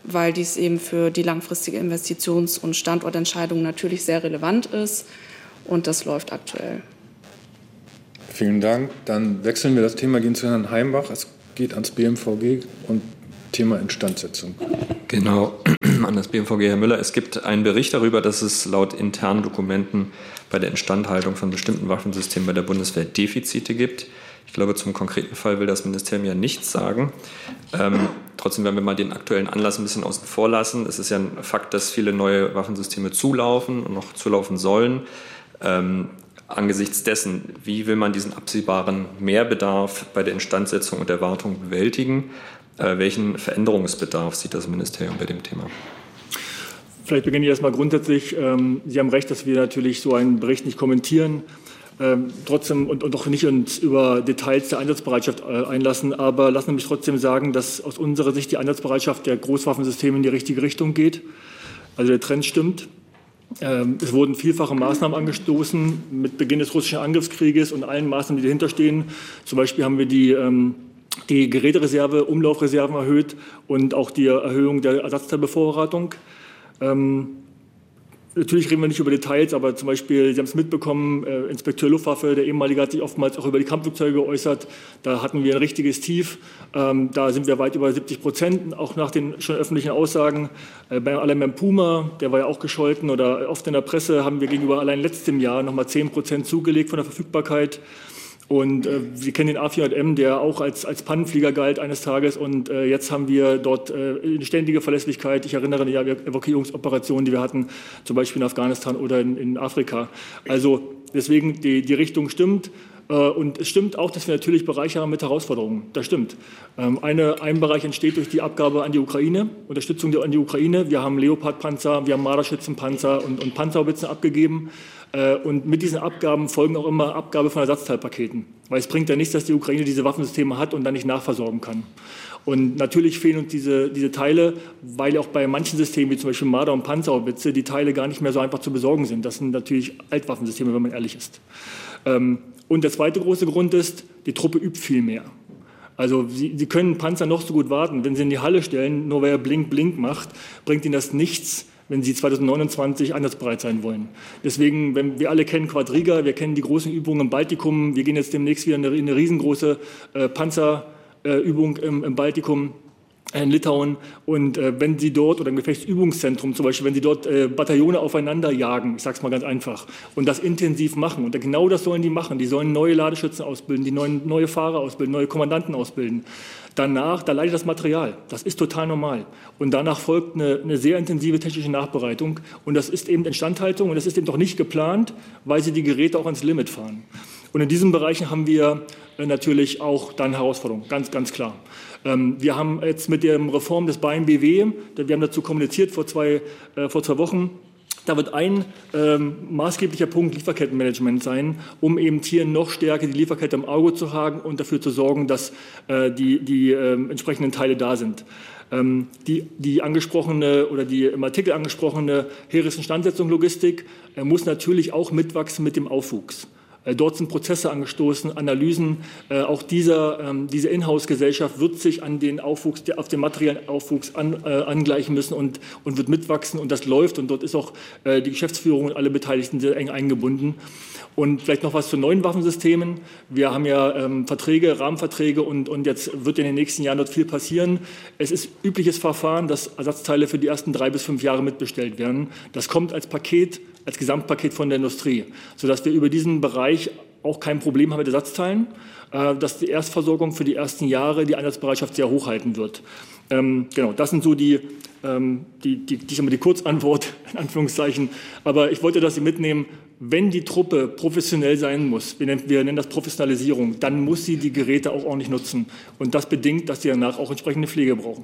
[SPEAKER 15] weil dies eben für die langfristige Investitions- und Standortentscheidung natürlich sehr relevant ist. Und das läuft aktuell.
[SPEAKER 2] Vielen Dank. Dann wechseln wir das Thema, gehen zu Herrn Heimbach. Es geht ans B M V G und Thema Instandsetzung.
[SPEAKER 16] Genau, an das B M V G, Herr Müller. Es gibt einen Bericht darüber, dass es laut internen Dokumenten bei der Instandhaltung von bestimmten Waffensystemen bei der Bundeswehr Defizite gibt. Ich glaube, zum konkreten Fall will das Ministerium ja nichts sagen. Ähm, trotzdem werden wir mal den aktuellen Anlass ein bisschen außen vor lassen. Es ist ja ein Fakt, dass viele neue Waffensysteme zulaufen und noch zulaufen sollen. Ähm, Angesichts dessen, wie will man diesen absehbaren Mehrbedarf bei der Instandsetzung und der Wartung bewältigen? Äh, welchen Veränderungsbedarf sieht das Ministerium bei dem Thema?
[SPEAKER 13] Vielleicht beginne ich erstmal grundsätzlich. Ähm, Sie haben recht, dass wir natürlich so einen Bericht nicht kommentieren. Ähm, trotzdem und, und auch nicht uns über Details der Einsatzbereitschaft äh, einlassen. Aber lassen Sie mich trotzdem sagen, dass aus unserer Sicht die Einsatzbereitschaft der Großwaffensysteme in die richtige Richtung geht. Also der Trend stimmt. Es wurden vielfache Maßnahmen angestoßen mit Beginn des russischen Angriffskrieges und allen Maßnahmen, die dahinter stehen. Zum Beispiel haben wir die, die Gerätereserve, Umlaufreserven erhöht und auch die Erhöhung der Ersatzteilbevorratung. Natürlich reden wir nicht über Details, aber zum Beispiel, Sie haben es mitbekommen, äh, Inspekteur Luftwaffe, der ehemalige, hat sich oftmals auch über die Kampfflugzeuge geäußert. Da hatten wir ein richtiges Tief. Ähm, da sind wir weit über siebzig Prozent, auch nach den schon öffentlichen Aussagen. Äh, bei allein beim Puma, der war ja auch gescholten, oder oft in der Presse haben wir gegenüber allein letztem Jahr nochmal zehn Prozent zugelegt von der Verfügbarkeit. Und äh, wir kennen den A vierhundert M, der auch als, als Pannenflieger galt eines Tages. Und äh, jetzt haben wir dort äh, eine ständige Verlässlichkeit. Ich erinnere an die Evakuierungsoperationen, die wir hatten, zum Beispiel in Afghanistan oder in, in Afrika. Also deswegen, die, die Richtung stimmt. Äh, und es stimmt auch, dass wir natürlich Bereiche haben mit Herausforderungen. Das stimmt. Ähm, eine, ein Bereich entsteht durch die Abgabe an die Ukraine, Unterstützung an die Ukraine. Wir haben Leopard-Panzer, wir haben Marderschützenpanzer und, und Panzerhaubitzen abgegeben. Und mit diesen Abgaben folgen auch immer Abgabe von Ersatzteilpaketen. Weil es bringt ja nichts, dass die Ukraine diese Waffensysteme hat und dann nicht nachversorgen kann. Und natürlich fehlen uns diese, diese Teile, weil auch bei manchen Systemen, wie zum Beispiel Marder und Panzerhaubitze, die Teile gar nicht mehr so einfach zu besorgen sind. Das sind natürlich Altwaffensysteme, wenn man ehrlich ist. Und der zweite große Grund ist, die Truppe übt viel mehr. Also Sie, Sie können Panzer noch so gut warten. Wenn Sie in die Halle stellen, nur weil er blink, blink macht, bringt Ihnen das nichts, wenn Sie zweitausendneunundzwanzig einsatzbereit sein wollen. Deswegen, wenn wir alle kennen Quadriga, wir kennen die großen Übungen im Baltikum, wir gehen jetzt demnächst wieder in eine, in eine riesengroße äh, Panzerübung äh, im, im Baltikum, äh, in Litauen. Und äh, wenn Sie dort, oder im Gefechtsübungszentrum zum Beispiel, wenn Sie dort äh, Bataillone aufeinander jagen, ich sage es mal ganz einfach, und das intensiv machen, und genau das sollen die machen, die sollen neue Ladeschützen ausbilden, die neuen, neue Fahrer ausbilden, neue Kommandanten ausbilden. Danach, da leidet das Material. Das ist total normal. Und danach folgt eine, eine sehr intensive technische Nachbereitung. Und das ist eben Instandhaltung. Und das ist eben doch nicht geplant, weil sie die Geräte auch ans Limit fahren. Und in diesen Bereichen haben wir natürlich auch dann Herausforderungen, ganz, ganz klar. Wir haben jetzt mit der Reform des B A M B W, wir haben dazu kommuniziert vor zwei, äh, vor zwei Wochen, da wird ein ähm, maßgeblicher Punkt Lieferkettenmanagement sein, um eben hier noch stärker die Lieferkette im Auge zu haben und dafür zu sorgen, dass äh, die, die äh, entsprechenden Teile da sind. Ähm, die, die angesprochene oder die im Artikel angesprochene Heeresinstandsetzung Logistik äh, muss natürlich auch mitwachsen mit dem Aufwuchs. Dort sind Prozesse angestoßen, Analysen. Äh, auch dieser, ähm, diese Inhouse-Gesellschaft wird sich an den Aufwuchs, der, auf den materiellen Aufwuchs an, äh, angleichen müssen und, und wird mitwachsen. Und das läuft. Und dort ist auch äh, die Geschäftsführung und alle Beteiligten sehr eng eingebunden. Und vielleicht noch was zu neuen Waffensystemen. Wir haben ja ähm, Verträge, Rahmenverträge und, und jetzt wird in den nächsten Jahren dort viel passieren. Es ist übliches Verfahren, dass Ersatzteile für die ersten drei bis fünf Jahre mitbestellt werden. Das kommt als Paket, als Gesamtpaket von der Industrie, sodass wir über diesen Bereich auch kein Problem haben mit Ersatzteilen, äh, dass die Erstversorgung für die ersten Jahre die Einsatzbereitschaft sehr hoch halten wird. Ähm, genau, das sind so die, ähm, die, die, die, die Kurzantwort, in Anführungszeichen. Aber ich wollte, dass Sie mitnehmen, wenn die Truppe professionell sein muss, wir nennen, wir nennen das Professionalisierung, dann muss sie die Geräte auch ordentlich nutzen. Und das bedingt, dass sie danach auch entsprechende Pflege brauchen.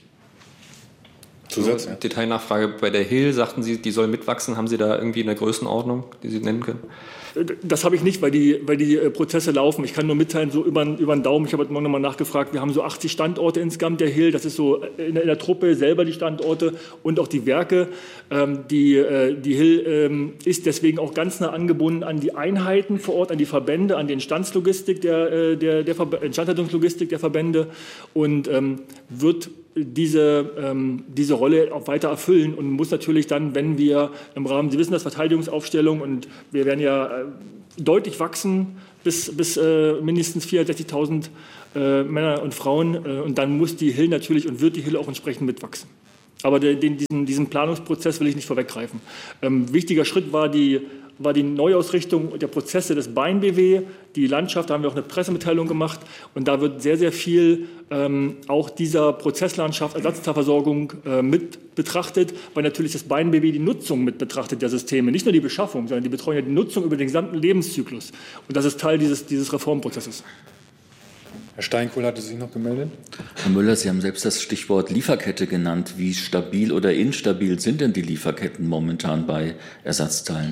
[SPEAKER 16] Zusatz? Ja. Detailnachfrage bei der Hill, sagten Sie, die soll mitwachsen. Haben Sie da irgendwie eine Größenordnung, die Sie nennen können?
[SPEAKER 13] Das habe ich nicht, weil die, weil die Prozesse laufen. Ich kann nur mitteilen, so über, über den Daumen, ich habe heute Morgen nochmal nachgefragt, wir haben so achtzig Standorte insgesamt der Hill, das ist so in der, in der Truppe selber die Standorte und auch die Werke. Ähm, die, äh, die Hill ähm, ist deswegen auch ganz nah angebunden an die Einheiten vor Ort, an die Verbände, an die Instandlogistik der, der, der Ver- Instandhaltungslogistik der Verbände und ähm, wird diese, ähm, diese Rolle auch weiter erfüllen und muss natürlich dann, wenn wir im Rahmen, Sie wissen das, Verteidigungsaufstellung, und wir werden ja äh, deutlich wachsen bis, bis äh, mindestens vierundsechzigtausend äh, Männer und Frauen, äh, und dann muss die Hill natürlich und wird die Hill auch entsprechend mitwachsen. Aber den, diesen, diesen Planungsprozess will ich nicht vorweggreifen. Ähm, wichtiger Schritt war die, war die Neuausrichtung der Prozesse des B A N B W, die Landschaft, da haben wir auch eine Pressemitteilung gemacht, und da wird sehr, sehr viel ähm, auch dieser Prozesslandschaft, Ersatzteilversorgung äh, mit betrachtet, weil natürlich das B A N B W die Nutzung mit betrachtet der Systeme, nicht nur die Beschaffung, sondern die betreuen ja die Nutzung über den gesamten Lebenszyklus, und das ist Teil dieses, dieses Reformprozesses.
[SPEAKER 2] Herr Steinkohl hatte sich noch gemeldet.
[SPEAKER 5] Herr Müller, Sie haben selbst das Stichwort Lieferkette genannt. Wie stabil oder instabil sind denn die Lieferketten momentan bei Ersatzteilen?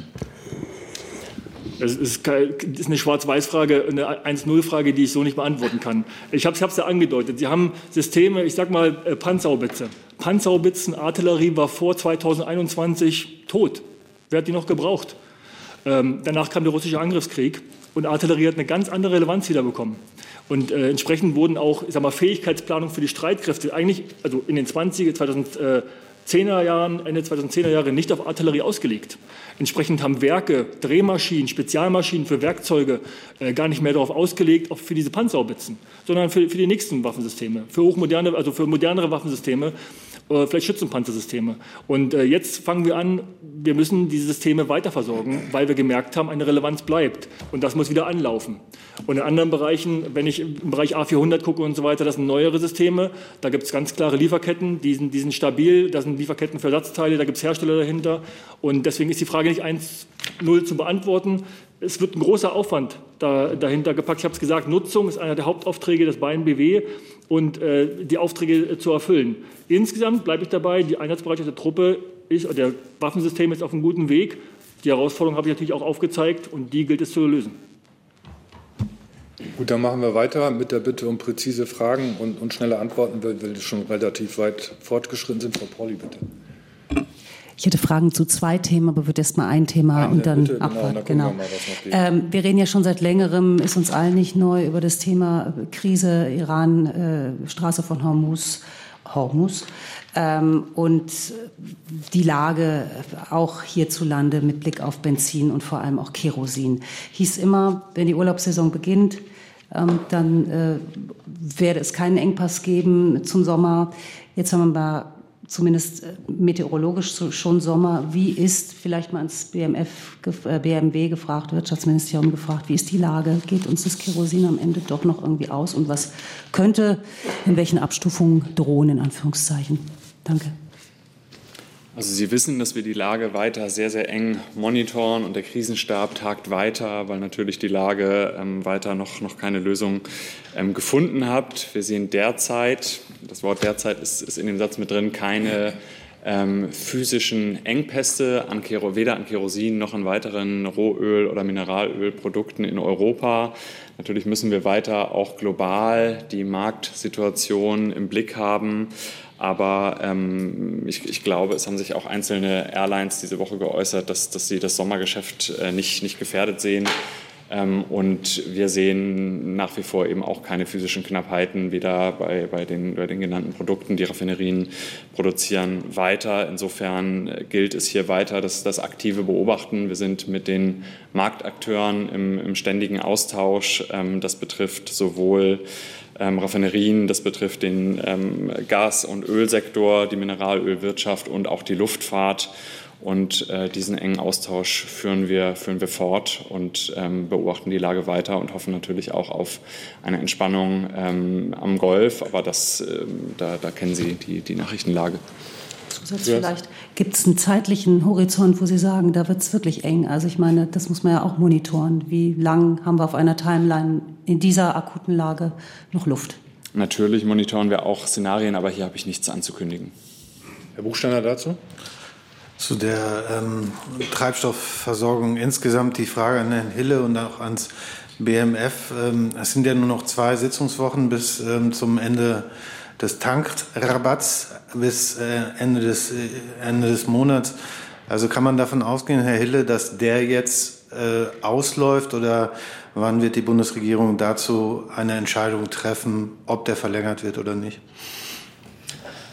[SPEAKER 13] Das ist eine Schwarz-Weiß-Frage, eine eins null Frage, die ich so nicht beantworten kann. Ich habe es ja angedeutet. Sie haben Systeme, ich sage mal Panzerhaubitze. Panzerhaubitzen, Artillerie war vor zweitausendeinundzwanzig tot. Wer hat die noch gebraucht? Ähm, danach kam der russische Angriffskrieg, und Artillerie hat eine ganz andere Relevanz wieder bekommen. Und äh, entsprechend wurden auch, ich sag mal, Fähigkeitsplanung für die Streitkräfte eigentlich, also in den zwanziger, zweitausendzehner Jahren, Ende zweitausendzehner Jahre nicht auf Artillerie ausgelegt. Entsprechend haben Werke, Drehmaschinen, Spezialmaschinen für Werkzeuge äh, gar nicht mehr darauf ausgelegt, auch für diese Panzerhaubitzen, sondern für, für die nächsten Waffensysteme, für hochmoderne, also für modernere Waffensysteme, äh, vielleicht Schützenpanzersysteme. Und äh, jetzt fangen wir an, wir müssen diese Systeme weiterversorgen, weil wir gemerkt haben, eine Relevanz bleibt. Und das muss wieder anlaufen. Und in anderen Bereichen, wenn ich im Bereich A vierhundert gucke und so weiter, das sind neuere Systeme. Da gibt es ganz klare Lieferketten, die sind, die sind stabil. Das sind Lieferketten für Ersatzteile, da gibt es Hersteller dahinter. Und deswegen ist die Frage nicht eins null zu beantworten. Es wird ein großer Aufwand da, dahinter gepackt. Ich habe es gesagt, Nutzung ist einer der Hauptaufträge des B A N B W, und äh, die Aufträge äh, zu erfüllen. Insgesamt bleibe ich dabei, die Einsatzbereitschaft der Truppe ist, der Waffensystem ist auf einem guten Weg. Die Herausforderung habe ich natürlich auch aufgezeigt, und die gilt es zu lösen.
[SPEAKER 2] Gut, dann machen wir weiter mit der Bitte um präzise Fragen und, und schnelle Antworten, weil wir schon relativ weit fortgeschritten sind. Frau Pauli, bitte.
[SPEAKER 17] Ich hätte Fragen zu zwei Themen, aber würde erst mal ein Thema Eine, und dann bitte, abwarten. Genau. genau. Wir, ähm, wir reden ja schon seit längerem, ist uns allen nicht neu, über das Thema Krise, Iran, äh, Straße von Hormuz, Hormuz ähm, und die Lage auch hierzulande mit Blick auf Benzin und vor allem auch Kerosin. Hieß immer, wenn die Urlaubssaison beginnt, ähm, dann äh, werde es keinen Engpass geben zum Sommer. Jetzt haben wir mal zumindest meteorologisch schon Sommer. Wie ist, vielleicht mal ins B M F, B M W gefragt, Wirtschaftsministerium gefragt, wie ist die Lage? Geht uns das Kerosin am Ende doch noch irgendwie aus? Und was könnte in welchen Abstufungen drohen, in Anführungszeichen? Danke.
[SPEAKER 18] Also Sie wissen, dass wir die Lage weiter sehr, sehr eng monitoren, und der Krisenstab tagt weiter, weil natürlich die Lage ähm, weiter noch, noch keine Lösung ähm, gefunden hat. Wir sehen derzeit, das Wort derzeit ist, ist in dem Satz mit drin, keine ähm, physischen Engpässe, an Kero, weder an Kerosin noch an weiteren Rohöl- oder Mineralölprodukten in Europa. Natürlich müssen wir weiter auch global die Marktsituation im Blick haben. Aber ähm, ich, ich glaube, es haben sich auch einzelne Airlines diese Woche geäußert, dass, dass sie das Sommergeschäft äh, nicht, nicht gefährdet sehen. Ähm, und wir sehen nach wie vor eben auch keine physischen Knappheiten, weder bei, bei, den, bei den genannten Produkten. Die Raffinerien produzieren weiter. Insofern gilt es hier weiter, das, das aktive Beobachten. Wir sind mit den Marktakteuren im, im ständigen Austausch. Ähm, das betrifft sowohl Ähm, Raffinerien, das betrifft den ähm, Gas- und Ölsektor, die Mineralölwirtschaft und auch die Luftfahrt. Und äh, diesen engen Austausch führen wir, führen wir fort und ähm, beobachten die Lage weiter und hoffen natürlich auch auf eine Entspannung ähm, am Golf. Aber das, ähm, da, da kennen Sie die, die Nachrichtenlage.
[SPEAKER 17] Zusatz vielleicht. Gibt es einen zeitlichen Horizont, wo Sie sagen, da wird es wirklich eng? Also ich meine, das muss man ja auch monitoren. Wie lang haben wir auf einer Timeline in dieser akuten Lage noch Luft?
[SPEAKER 18] Natürlich monitoren wir auch Szenarien, aber hier habe ich nichts anzukündigen.
[SPEAKER 2] Herr Buchsteiner dazu?
[SPEAKER 4] Zu der ähm, Treibstoffversorgung insgesamt die Frage an Herrn Hille und auch ans B M F. Ähm, es sind ja nur noch zwei Sitzungswochen bis ähm, zum Ende des Tankrabatts bis äh, Ende des, äh, Ende des Monats. Also kann man davon ausgehen, Herr Hille, dass der jetzt äh, ausläuft, oder wann wird die Bundesregierung dazu eine Entscheidung treffen, ob der verlängert wird oder nicht?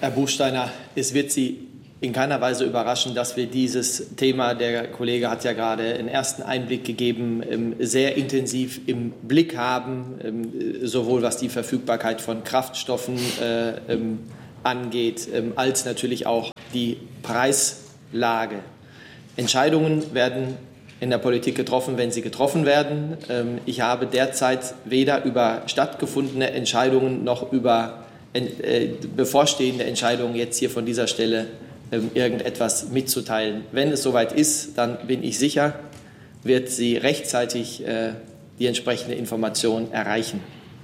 [SPEAKER 1] Herr Buchsteiner, es wird Sie in keiner Weise überraschen, dass wir dieses Thema, der Kollege hat ja gerade einen ersten Einblick gegeben, sehr intensiv im Blick haben, sowohl was die Verfügbarkeit von Kraftstoffen angeht, als natürlich auch die Preislage. Entscheidungen werden in der Politik getroffen, wenn sie getroffen werden. Ich habe derzeit weder über stattgefundene Entscheidungen noch über bevorstehende Entscheidungen jetzt hier von dieser Stelle irgendetwas mitzuteilen. Wenn es soweit ist, dann bin ich sicher, wird sie rechtzeitig äh, die entsprechende Information erreichen.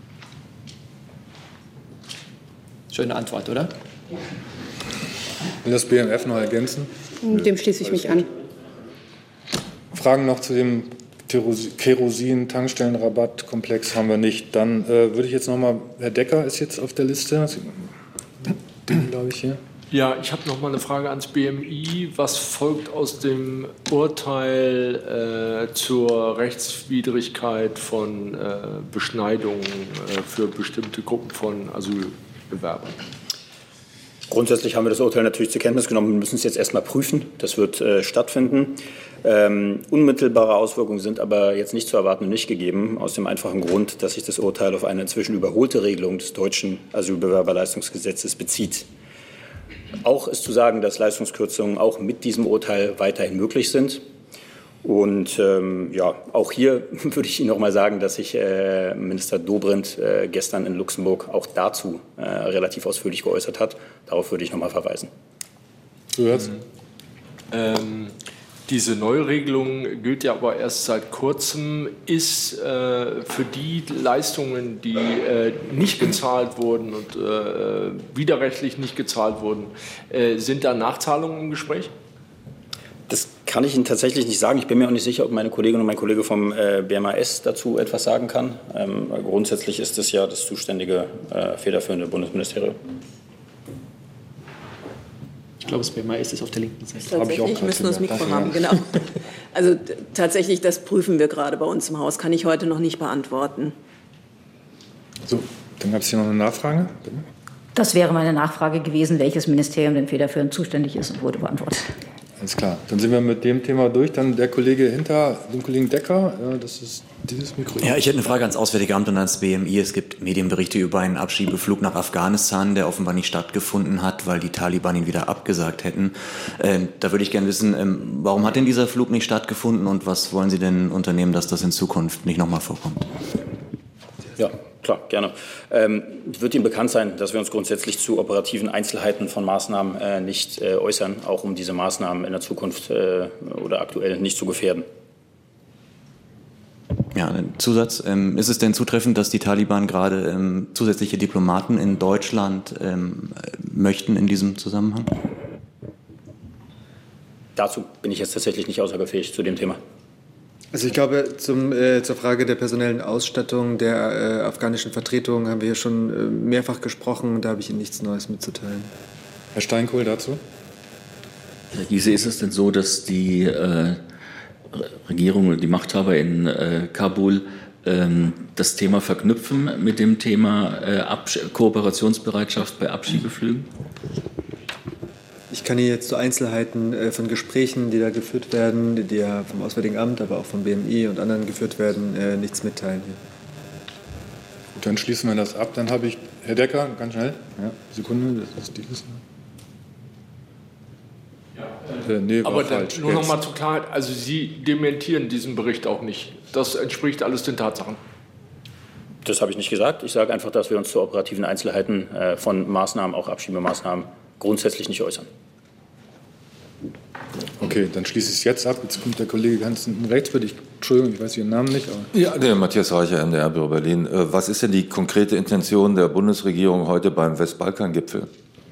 [SPEAKER 1] Schöne Antwort, oder?
[SPEAKER 2] Will das B M F noch ergänzen?
[SPEAKER 19] Dem schließe ich mich an.
[SPEAKER 2] Fragen noch zu dem Kerosin-Tankstellenrabattkomplex haben wir nicht. Dann äh, würde ich jetzt noch mal, Herr Decker ist jetzt auf der Liste, den glaube ich hier.
[SPEAKER 11] Ja, ich habe noch mal eine Frage ans B M I. Was folgt aus dem Urteil äh, zur Rechtswidrigkeit von äh, Beschneidungen äh, für bestimmte Gruppen von Asylbewerbern?
[SPEAKER 10] Grundsätzlich haben wir das Urteil natürlich zur Kenntnis genommen. Wir müssen es jetzt erstmal prüfen. Das wird äh, stattfinden. Ähm, unmittelbare Auswirkungen sind aber jetzt nicht zu erwarten und nicht gegeben, aus dem einfachen Grund, dass sich das Urteil auf eine inzwischen überholte Regelung des deutschen Asylbewerberleistungsgesetzes bezieht. Auch ist zu sagen, dass Leistungskürzungen auch mit diesem Urteil weiterhin möglich sind. Und ähm, ja, auch hier würde ich Ihnen noch mal sagen, dass sich äh, Minister Dobrindt äh, gestern in Luxemburg auch dazu äh, relativ ausführlich geäußert hat. Darauf würde ich noch mal verweisen.
[SPEAKER 11] Mhm. Ähm, diese Neuregelung gilt ja aber erst seit kurzem. Ist äh, für die Leistungen, die äh, nicht gezahlt wurden und äh, widerrechtlich nicht gezahlt wurden, äh, sind da Nachzahlungen im Gespräch?
[SPEAKER 10] Das kann ich Ihnen tatsächlich nicht sagen. Ich bin mir auch nicht sicher, ob meine Kollegin und mein Kollege vom äh, B M A S dazu etwas sagen kann. Ähm, grundsätzlich ist es ja das zuständige äh, federführende Bundesministerium.
[SPEAKER 1] Ich glaube, das B M A S ist auf der linken Seite.
[SPEAKER 19] Tatsächlich, wir müssen das Mikro haben, genau. Also tatsächlich, das prüfen wir gerade bei uns im Haus, kann ich heute noch nicht beantworten.
[SPEAKER 2] So, dann gab es hier noch eine Nachfrage. Bitte.
[SPEAKER 20] Das wäre meine Nachfrage gewesen, welches Ministerium denn federführend zuständig ist, und wurde beantwortet.
[SPEAKER 2] Alles klar, dann sind wir mit dem Thema durch. Dann der Kollege hinter dem Kollegen Decker, das ist dieses Mikro.
[SPEAKER 21] Ja, ich hätte eine Frage ans Auswärtige Amt und ans B M I. Es gibt Medienberichte über einen Abschiebeflug nach Afghanistan, der offenbar nicht stattgefunden hat, weil die Taliban ihn wieder abgesagt hätten. Ähm, da würde ich gerne wissen, ähm, warum hat denn dieser Flug nicht stattgefunden und was wollen Sie denn unternehmen, dass das in Zukunft nicht nochmal vorkommt?
[SPEAKER 10] Ja, klar, gerne. Ähm, wird Ihnen bekannt sein, dass wir uns grundsätzlich zu operativen Einzelheiten von Maßnahmen äh, nicht äh, äußern, auch um diese Maßnahmen in der Zukunft äh, oder aktuell nicht zu gefährden.
[SPEAKER 21] Ja, ein Zusatz. Ähm, ist es denn zutreffend, dass die Taliban gerade ähm, zusätzliche Diplomaten in Deutschland ähm, möchten in diesem Zusammenhang?
[SPEAKER 10] Dazu bin ich jetzt tatsächlich nicht aussagefähig zu dem Thema.
[SPEAKER 8] Also ich glaube, zum, äh, zur Frage der personellen Ausstattung der äh, afghanischen Vertretung haben wir hier schon äh, mehrfach gesprochen. Da habe ich Ihnen nichts Neues mitzuteilen.
[SPEAKER 2] Herr Steinkohl dazu?
[SPEAKER 5] Herr Giese, ist es denn so, dass die äh, Regierung oder die Machthaber in äh, Kabul ähm, das Thema verknüpfen mit dem Thema äh, Absch- Kooperationsbereitschaft bei Abschiebeflügen?
[SPEAKER 8] Ich kann Ihnen jetzt zu Einzelheiten äh, von Gesprächen, die da geführt werden, die ja vom Auswärtigen Amt, aber auch vom B M I und anderen geführt werden, äh, nichts mitteilen hier.
[SPEAKER 2] Gut, dann schließen wir das ab. Dann habe ich, Herr Decker, ganz schnell, ja, Sekunde, das ist dieses.
[SPEAKER 11] Ja,
[SPEAKER 2] äh, nee,
[SPEAKER 11] aber
[SPEAKER 2] dann
[SPEAKER 11] nur noch mal zur Klarheit, also Sie dementieren diesen Bericht auch nicht. Das entspricht alles den Tatsachen.
[SPEAKER 10] Das habe ich nicht gesagt. Ich sage einfach, dass wir uns zu operativen Einzelheiten äh, von Maßnahmen, auch Abschiebemaßnahmen, grundsätzlich nicht äußern.
[SPEAKER 2] Okay, dann schließe ich es jetzt ab. Jetzt kommt der Kollege ganz hinten rechts. Bitte. Ich, Entschuldigung, ich weiß Ihren Namen nicht. Aber
[SPEAKER 22] ja, der Matthias Reicher, M D R-Büro Berlin. Was ist denn die konkrete Intention der Bundesregierung heute beim Westbalkan-Gipfel?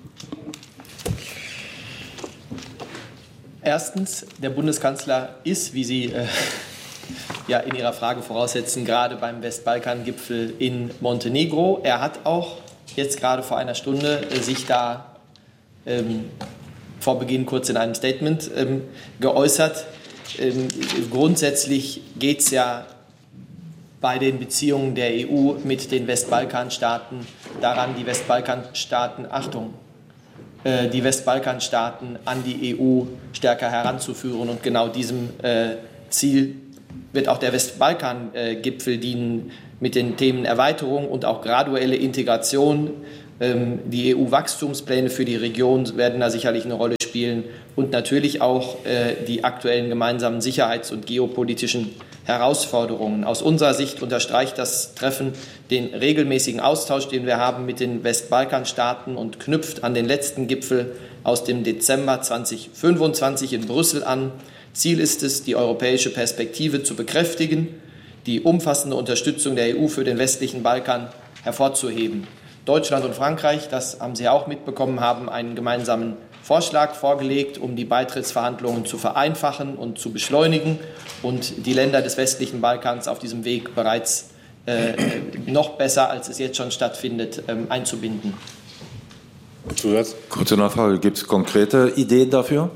[SPEAKER 1] Erstens, der Bundeskanzler ist, wie Sie äh, ja in Ihrer Frage voraussetzen, gerade beim Westbalkan-Gipfel in Montenegro. Er hat auch jetzt gerade vor einer Stunde äh, sich da ähm, vor Beginn kurz in einem Statement ähm, geäußert. Ähm, grundsätzlich geht es ja bei den Beziehungen der E U mit den Westbalkanstaaten daran, die Westbalkanstaaten, Achtung, äh, die Westbalkanstaaten an die E U stärker heranzuführen. Und genau diesem äh, Ziel wird auch der Westbalkan-Gipfel dienen, mit den Themen Erweiterung und auch graduelle Integration. Ähm, die E U-Wachstumspläne für die Region werden da sicherlich eine Rolle spielen und natürlich auch äh, die aktuellen gemeinsamen sicherheits- und geopolitischen Herausforderungen. Aus unserer Sicht unterstreicht das Treffen den regelmäßigen Austausch, den wir haben mit den Westbalkanstaaten und knüpft an den letzten Gipfel aus dem Dezember zweitausendfünfundzwanzig in Brüssel an. Ziel ist es, die europäische Perspektive zu bekräftigen, die umfassende Unterstützung der E U für den westlichen Balkan hervorzuheben. Deutschland und Frankreich, das haben Sie auch mitbekommen, haben einen gemeinsamen Vorschlag vorgelegt, um die Beitrittsverhandlungen zu vereinfachen und zu beschleunigen und die Länder des westlichen Balkans auf diesem Weg bereits äh, noch besser, als es jetzt schon stattfindet, ähm, einzubinden.
[SPEAKER 22] Kurze Nachfrage, gibt es konkrete Ideen dafür?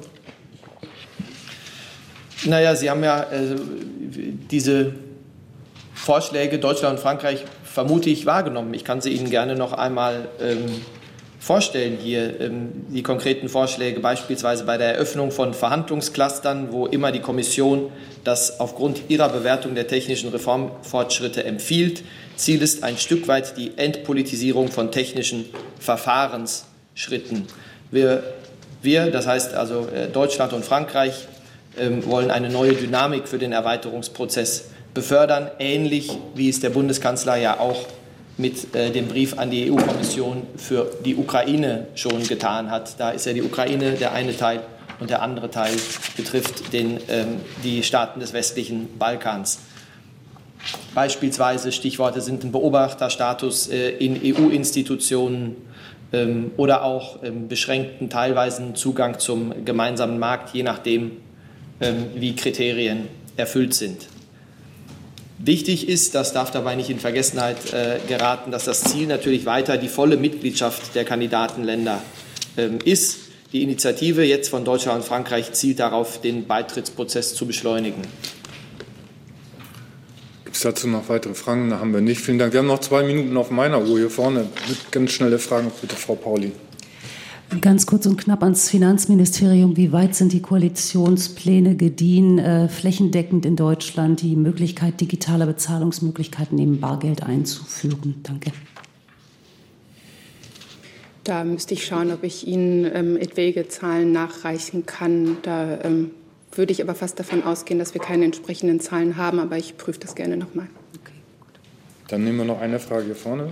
[SPEAKER 1] Naja, Sie haben ja äh, diese Vorschläge Deutschland und Frankreich vermute ich wahrgenommen. Ich kann sie Ihnen gerne noch einmal ähm, vorstellen hier. Ähm, die konkreten Vorschläge beispielsweise bei der Eröffnung von Verhandlungsclustern, wo immer die Kommission das aufgrund ihrer Bewertung der technischen Reformfortschritte empfiehlt. Ziel ist ein Stück weit die Entpolitisierung von technischen Verfahrensschritten. Wir, wir das heißt also äh, Deutschland und Frankreich, ähm, wollen eine neue Dynamik für den Erweiterungsprozess befördern, ähnlich wie es der Bundeskanzler ja auch mit äh, dem Brief an die E U-Kommission für die Ukraine schon getan hat. Da ist ja die Ukraine der eine Teil und der andere Teil betrifft den, ähm, die Staaten des westlichen Balkans. Beispielsweise Stichworte sind ein Beobachterstatus äh, in E U-Institutionen ähm, oder auch ähm, beschränkten teilweisen Zugang zum gemeinsamen Markt, je nachdem, ähm, wie Kriterien erfüllt sind. Wichtig ist, das darf dabei nicht in Vergessenheit äh, geraten, dass das Ziel natürlich weiter die volle Mitgliedschaft der Kandidatenländer ähm, ist. Die Initiative jetzt von Deutschland und Frankreich zielt darauf, den Beitrittsprozess zu beschleunigen.
[SPEAKER 2] Gibt es dazu noch weitere Fragen? Da haben wir nicht. Vielen Dank. Wir haben noch zwei Minuten auf meiner Uhr hier vorne. Ganz schnelle Fragen, bitte, Frau Pauli.
[SPEAKER 17] Ganz kurz und knapp ans Finanzministerium. Wie weit sind die Koalitionspläne gediehen, äh, flächendeckend in Deutschland die Möglichkeit digitaler Bezahlungsmöglichkeiten neben Bargeld einzuführen? Danke.
[SPEAKER 6] Da müsste ich schauen, ob ich Ihnen ähm, etwaige Zahlen nachreichen kann. Da ähm, würde ich aber fast davon ausgehen, dass wir keine entsprechenden Zahlen haben. Aber ich prüfe das gerne nochmal.
[SPEAKER 2] Okay, gut. Dann nehmen wir noch eine Frage hier vorne.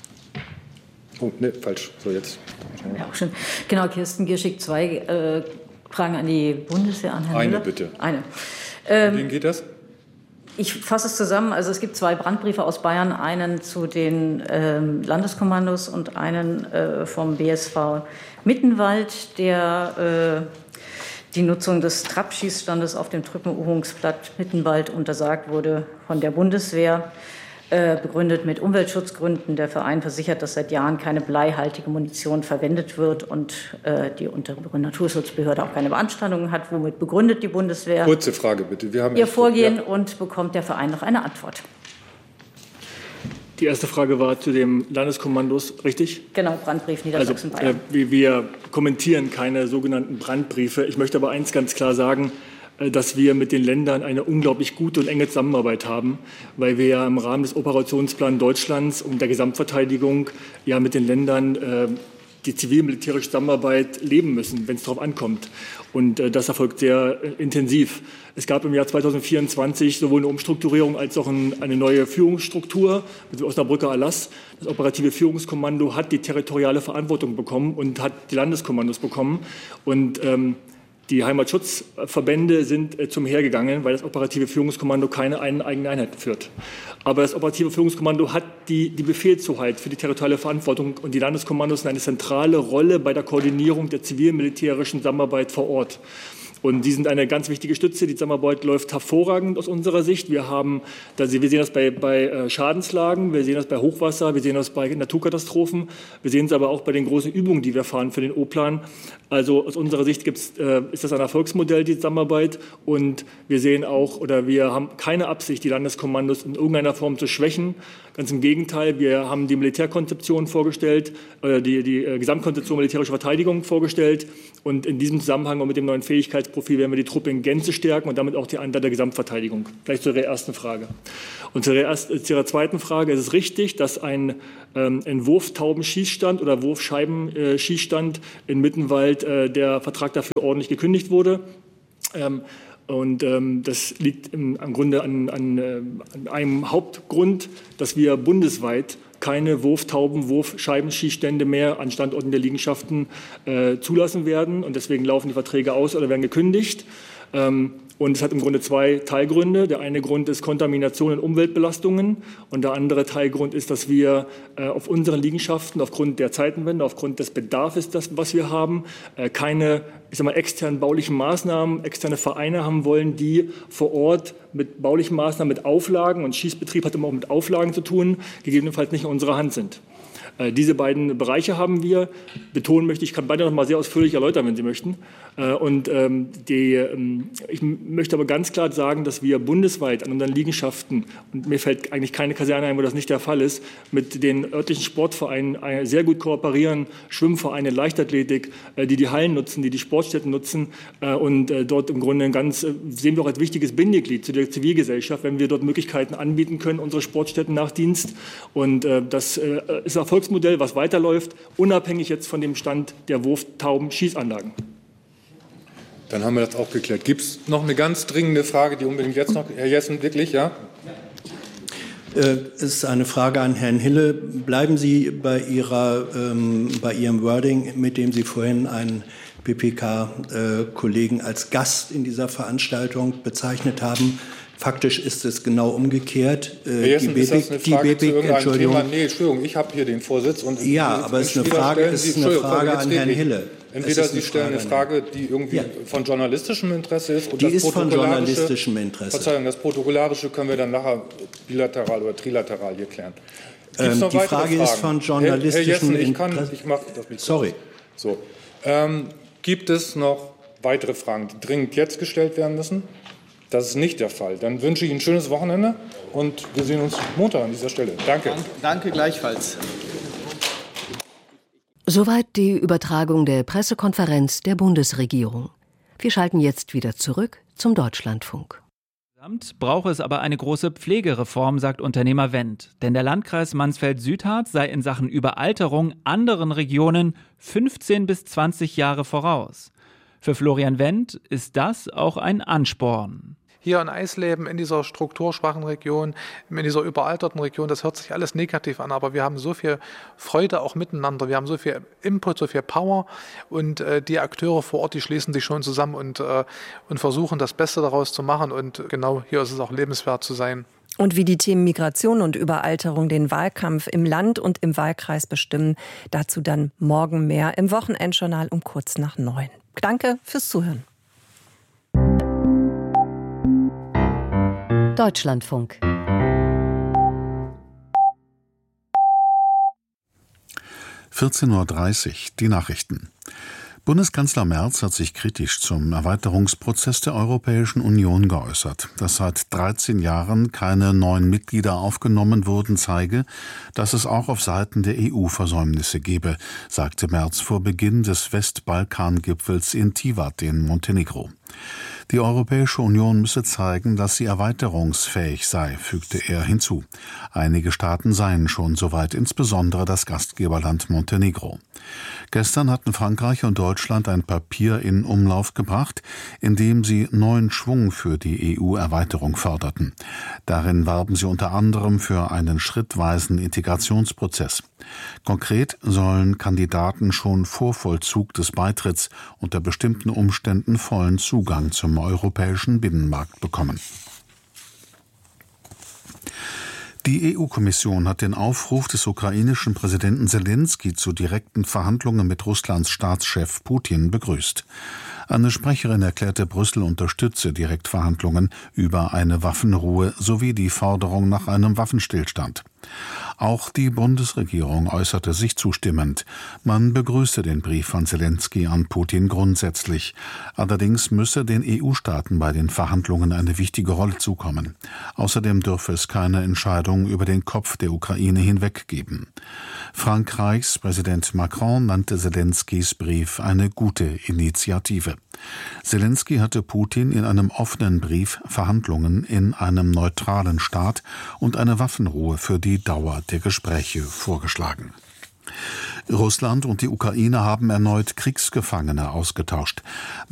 [SPEAKER 2] Oh, ne, falsch. So, jetzt.
[SPEAKER 20] Ja, auch schon. Genau, Kirsten Gierschig, zwei äh, Fragen an die Bundeswehr, an Herrn
[SPEAKER 2] Eine,
[SPEAKER 20] Müller.
[SPEAKER 2] bitte.
[SPEAKER 20] Eine. Ähm,
[SPEAKER 2] Wen geht das?
[SPEAKER 20] Ich fasse es zusammen. Also es gibt zwei Brandbriefe aus Bayern, einen zu den ähm, Landeskommandos und einen äh, vom B S V Mittenwald, der äh, die Nutzung des Trapp-Schießstandes auf dem Truppenübungsplatz Mittenwald untersagt wurde von der Bundeswehr. Begründet mit Umweltschutzgründen. Der Verein versichert, dass seit Jahren keine bleihaltige Munition verwendet wird und äh, die untere Naturschutzbehörde auch keine Beanstandungen hat. Womit begründet die Bundeswehr
[SPEAKER 2] Kurze Frage bitte. Wir haben
[SPEAKER 20] ihr Vorgehen, ja. Und bekommt der Verein noch eine Antwort?
[SPEAKER 13] Die erste Frage war zu den Landeskommandos, richtig?
[SPEAKER 20] Genau, Brandbrief Niedersachsen-Bayern.
[SPEAKER 13] Also, äh, wir kommentieren keine sogenannten Brandbriefe. Ich möchte aber eins ganz klar sagen, dass wir mit den Ländern eine unglaublich gute und enge Zusammenarbeit haben, weil wir ja im Rahmen des Operationsplans Deutschlands und der Gesamtverteidigung ja mit den Ländern äh, die zivil-militärische Zusammenarbeit leben müssen, wenn es darauf ankommt. Und äh, das erfolgt sehr äh, intensiv. Es gab im Jahr zweitausendvierundzwanzig sowohl eine Umstrukturierung als auch ein, eine neue Führungsstruktur mit dem Osnabrücker Erlass. Das operative Führungskommando hat die territoriale Verantwortung bekommen und hat die Landeskommandos bekommen. Und ähm, die Heimatschutzverbände sind äh, zum Heer gegangen, weil das operative Führungskommando keine eigene Einheit führt. Aber das operative Führungskommando hat die, die Befehlshoheit für die territoriale Verantwortung und die Landeskommandos sind eine zentrale Rolle bei der Koordinierung der zivil-militärischen Zusammenarbeit vor Ort. Und die sind eine ganz wichtige Stütze. Die Zusammenarbeit läuft hervorragend aus unserer Sicht. Wir haben, wir sehen das bei, bei Schadenslagen, wir sehen das bei Hochwasser, wir sehen das bei Naturkatastrophen, wir sehen es aber auch bei den großen Übungen, die wir fahren für den O-Plan. Also aus unserer Sicht gibt's, äh, ist das ein Erfolgsmodell, die Zusammenarbeit. Und wir sehen auch, oder wir haben keine Absicht, die Landeskommandos in irgendeiner Form zu schwächen. Ganz im Gegenteil, wir haben die Militärkonzeption vorgestellt, äh, die, die äh, Gesamtkonzeption militärische Verteidigung vorgestellt. Und in diesem Zusammenhang und mit dem neuen Fähigkeitsprofil werden wir die Truppe in Gänze stärken und damit auch die Anteil der Gesamtverteidigung. Gleich zu Ihrer ersten Frage. Und zu Ihrer, ersten, zu Ihrer zweiten Frage ist es richtig, dass ein, ähm, ein Wurftaubenschießstand oder Wurfscheibenschießstand in Mittenwald äh, der Vertrag dafür ordentlich gekündigt wurde. Ähm, Und ähm, das liegt im, im Grunde an, an, äh, an einem Hauptgrund, dass wir bundesweit keine Wurftauben, Wurfscheibenschießstände mehr an Standorten der Liegenschaften äh, zulassen werden. Und deswegen laufen die Verträge aus oder werden gekündigt. Ähm, Und es hat im Grunde zwei Teilgründe. Der eine Grund ist Kontamination und Umweltbelastungen. Und der andere Teilgrund ist, dass wir äh, auf unseren Liegenschaften aufgrund der Zeitenwende, aufgrund des Bedarfs, das, was wir haben, äh, keine ich sag mal, externen baulichen Maßnahmen, externe Vereine haben wollen, die vor Ort mit baulichen Maßnahmen, mit Auflagen, und Schießbetrieb hat immer auch mit Auflagen zu tun, gegebenenfalls nicht in unserer Hand sind. Diese beiden Bereiche haben wir. Betonen möchte ich, ich kann beide noch mal sehr ausführlich erläutern, wenn Sie möchten. Und die, ich möchte aber ganz klar sagen, dass wir bundesweit an unseren Liegenschaften, und mir fällt eigentlich keine Kaserne ein, wo das nicht der Fall ist, mit den örtlichen Sportvereinen sehr gut kooperieren, Schwimmvereine, Leichtathletik, die die Hallen nutzen, die die Sportstätten nutzen und dort im Grunde ein ganz, sehen wir auch als wichtiges Bindeglied zu der Zivilgesellschaft, wenn wir dort Möglichkeiten anbieten können, unsere Sportstätten nach Dienst. Und das ist Erfolg Modell, was weiterläuft, unabhängig jetzt von dem Stand der Wurftauben-Schießanlagen.
[SPEAKER 2] Dann haben wir das auch geklärt. Gibt es noch eine ganz dringende Frage, die unbedingt jetzt noch, Herr Jessen, wirklich, ja?
[SPEAKER 3] Es ist eine Frage an Herrn Hille. Bleiben Sie bei, Ihrer, ähm, bei Ihrem Wording, mit dem Sie vorhin einen B P K-Kollegen als Gast in dieser Veranstaltung bezeichnet haben. Faktisch ist es genau umgekehrt.
[SPEAKER 2] Herr Jessen, ist das eine Frage zu irgendeinem Thema? Nee, Entschuldigung, ich habe hier den Vorsitz. Und
[SPEAKER 3] ja, aber es ist eine Frage, ist eine Frage an Herrn Hille.
[SPEAKER 2] Entweder Sie stellen eine Frage, die irgendwie ja. von journalistischem Interesse ist. Und
[SPEAKER 3] die
[SPEAKER 2] das
[SPEAKER 3] ist von journalistischem Interesse.
[SPEAKER 2] Verzeihung, das Protokollarische können wir dann nachher bilateral oder trilateral hier klären.
[SPEAKER 3] Ähm, die Frage Fragen? ist von journalistischem
[SPEAKER 2] Interesse. Herr Jessen, ich, ich mache das Mikro.
[SPEAKER 3] Sorry.
[SPEAKER 2] So. Ähm, gibt es noch weitere Fragen, die dringend jetzt gestellt werden müssen? Das ist nicht der Fall. Dann wünsche ich Ihnen ein schönes Wochenende und wir sehen uns Montag an dieser Stelle. Danke.
[SPEAKER 1] Danke, danke gleichfalls.
[SPEAKER 7] Soweit die Übertragung der Pressekonferenz der Bundesregierung. Wir schalten jetzt wieder zurück zum Deutschlandfunk.
[SPEAKER 23] Insgesamt brauche es aber eine große Pflegereform, sagt Unternehmer Wendt. Denn der Landkreis Mansfeld-Südharz sei in Sachen Überalterung anderen Regionen fünfzehn bis zwanzig Jahre voraus. Für Florian Wendt ist das auch ein Ansporn.
[SPEAKER 24] Hier in Eisleben, in dieser strukturschwachen Region, in dieser überalterten Region, das hört sich alles negativ an, aber wir haben so viel Freude auch miteinander, wir haben so viel Input, so viel Power und äh, die Akteure vor Ort, die schließen sich schon zusammen und, äh, und versuchen das Beste daraus zu machen und genau hier ist es auch lebenswert zu sein.
[SPEAKER 25] Und wie die Themen Migration und Überalterung den Wahlkampf im Land und im Wahlkreis bestimmen, dazu dann morgen mehr im Wochenendjournal um kurz nach neun. Danke fürs Zuhören.
[SPEAKER 7] Deutschlandfunk.
[SPEAKER 26] vierzehn Uhr dreißig, die Nachrichten. Bundeskanzler Merz hat sich kritisch zum Erweiterungsprozess der Europäischen Union geäußert. Dass seit dreizehn Jahren keine neuen Mitglieder aufgenommen wurden, zeige, dass es auch auf Seiten der E U Versäumnisse gebe, sagte Merz vor Beginn des Westbalkan-Gipfels in Tivat in Montenegro. Die Europäische Union müsse zeigen, dass sie erweiterungsfähig sei, fügte er hinzu. Einige Staaten seien schon soweit, insbesondere das Gastgeberland Montenegro. Gestern hatten Frankreich und Deutschland ein Papier in Umlauf gebracht, in dem sie neuen Schwung für die E U-Erweiterung forderten. Darin warben sie unter anderem für einen schrittweisen Integrationsprozess. Konkret sollen Kandidaten schon vor Vollzug des Beitritts unter bestimmten Umständen vollen Zugang zum europäischen Binnenmarkt bekommen. Die E U-Kommission hat den Aufruf des ukrainischen Präsidenten Selenskyj zu direkten Verhandlungen mit Russlands Staatschef Putin begrüßt. Eine Sprecherin erklärte, Brüssel unterstütze Direktverhandlungen über eine Waffenruhe sowie die Forderung nach einem Waffenstillstand. Auch die Bundesregierung äußerte sich zustimmend. Man begrüßte den Brief von Selenskyj an Putin grundsätzlich. Allerdings müsse den E U-Staaten bei den Verhandlungen eine wichtige Rolle zukommen. Außerdem dürfe es keine Entscheidung über den Kopf der Ukraine hinweg geben. Frankreichs Präsident Macron nannte Selenskyjs Brief eine gute Initiative. Selenskyj hatte Putin in einem offenen Brief Verhandlungen in einem neutralen Staat und eine Waffenruhe für die Dauer der Gespräche vorgeschlagen. Russland und die Ukraine haben erneut Kriegsgefangene ausgetauscht.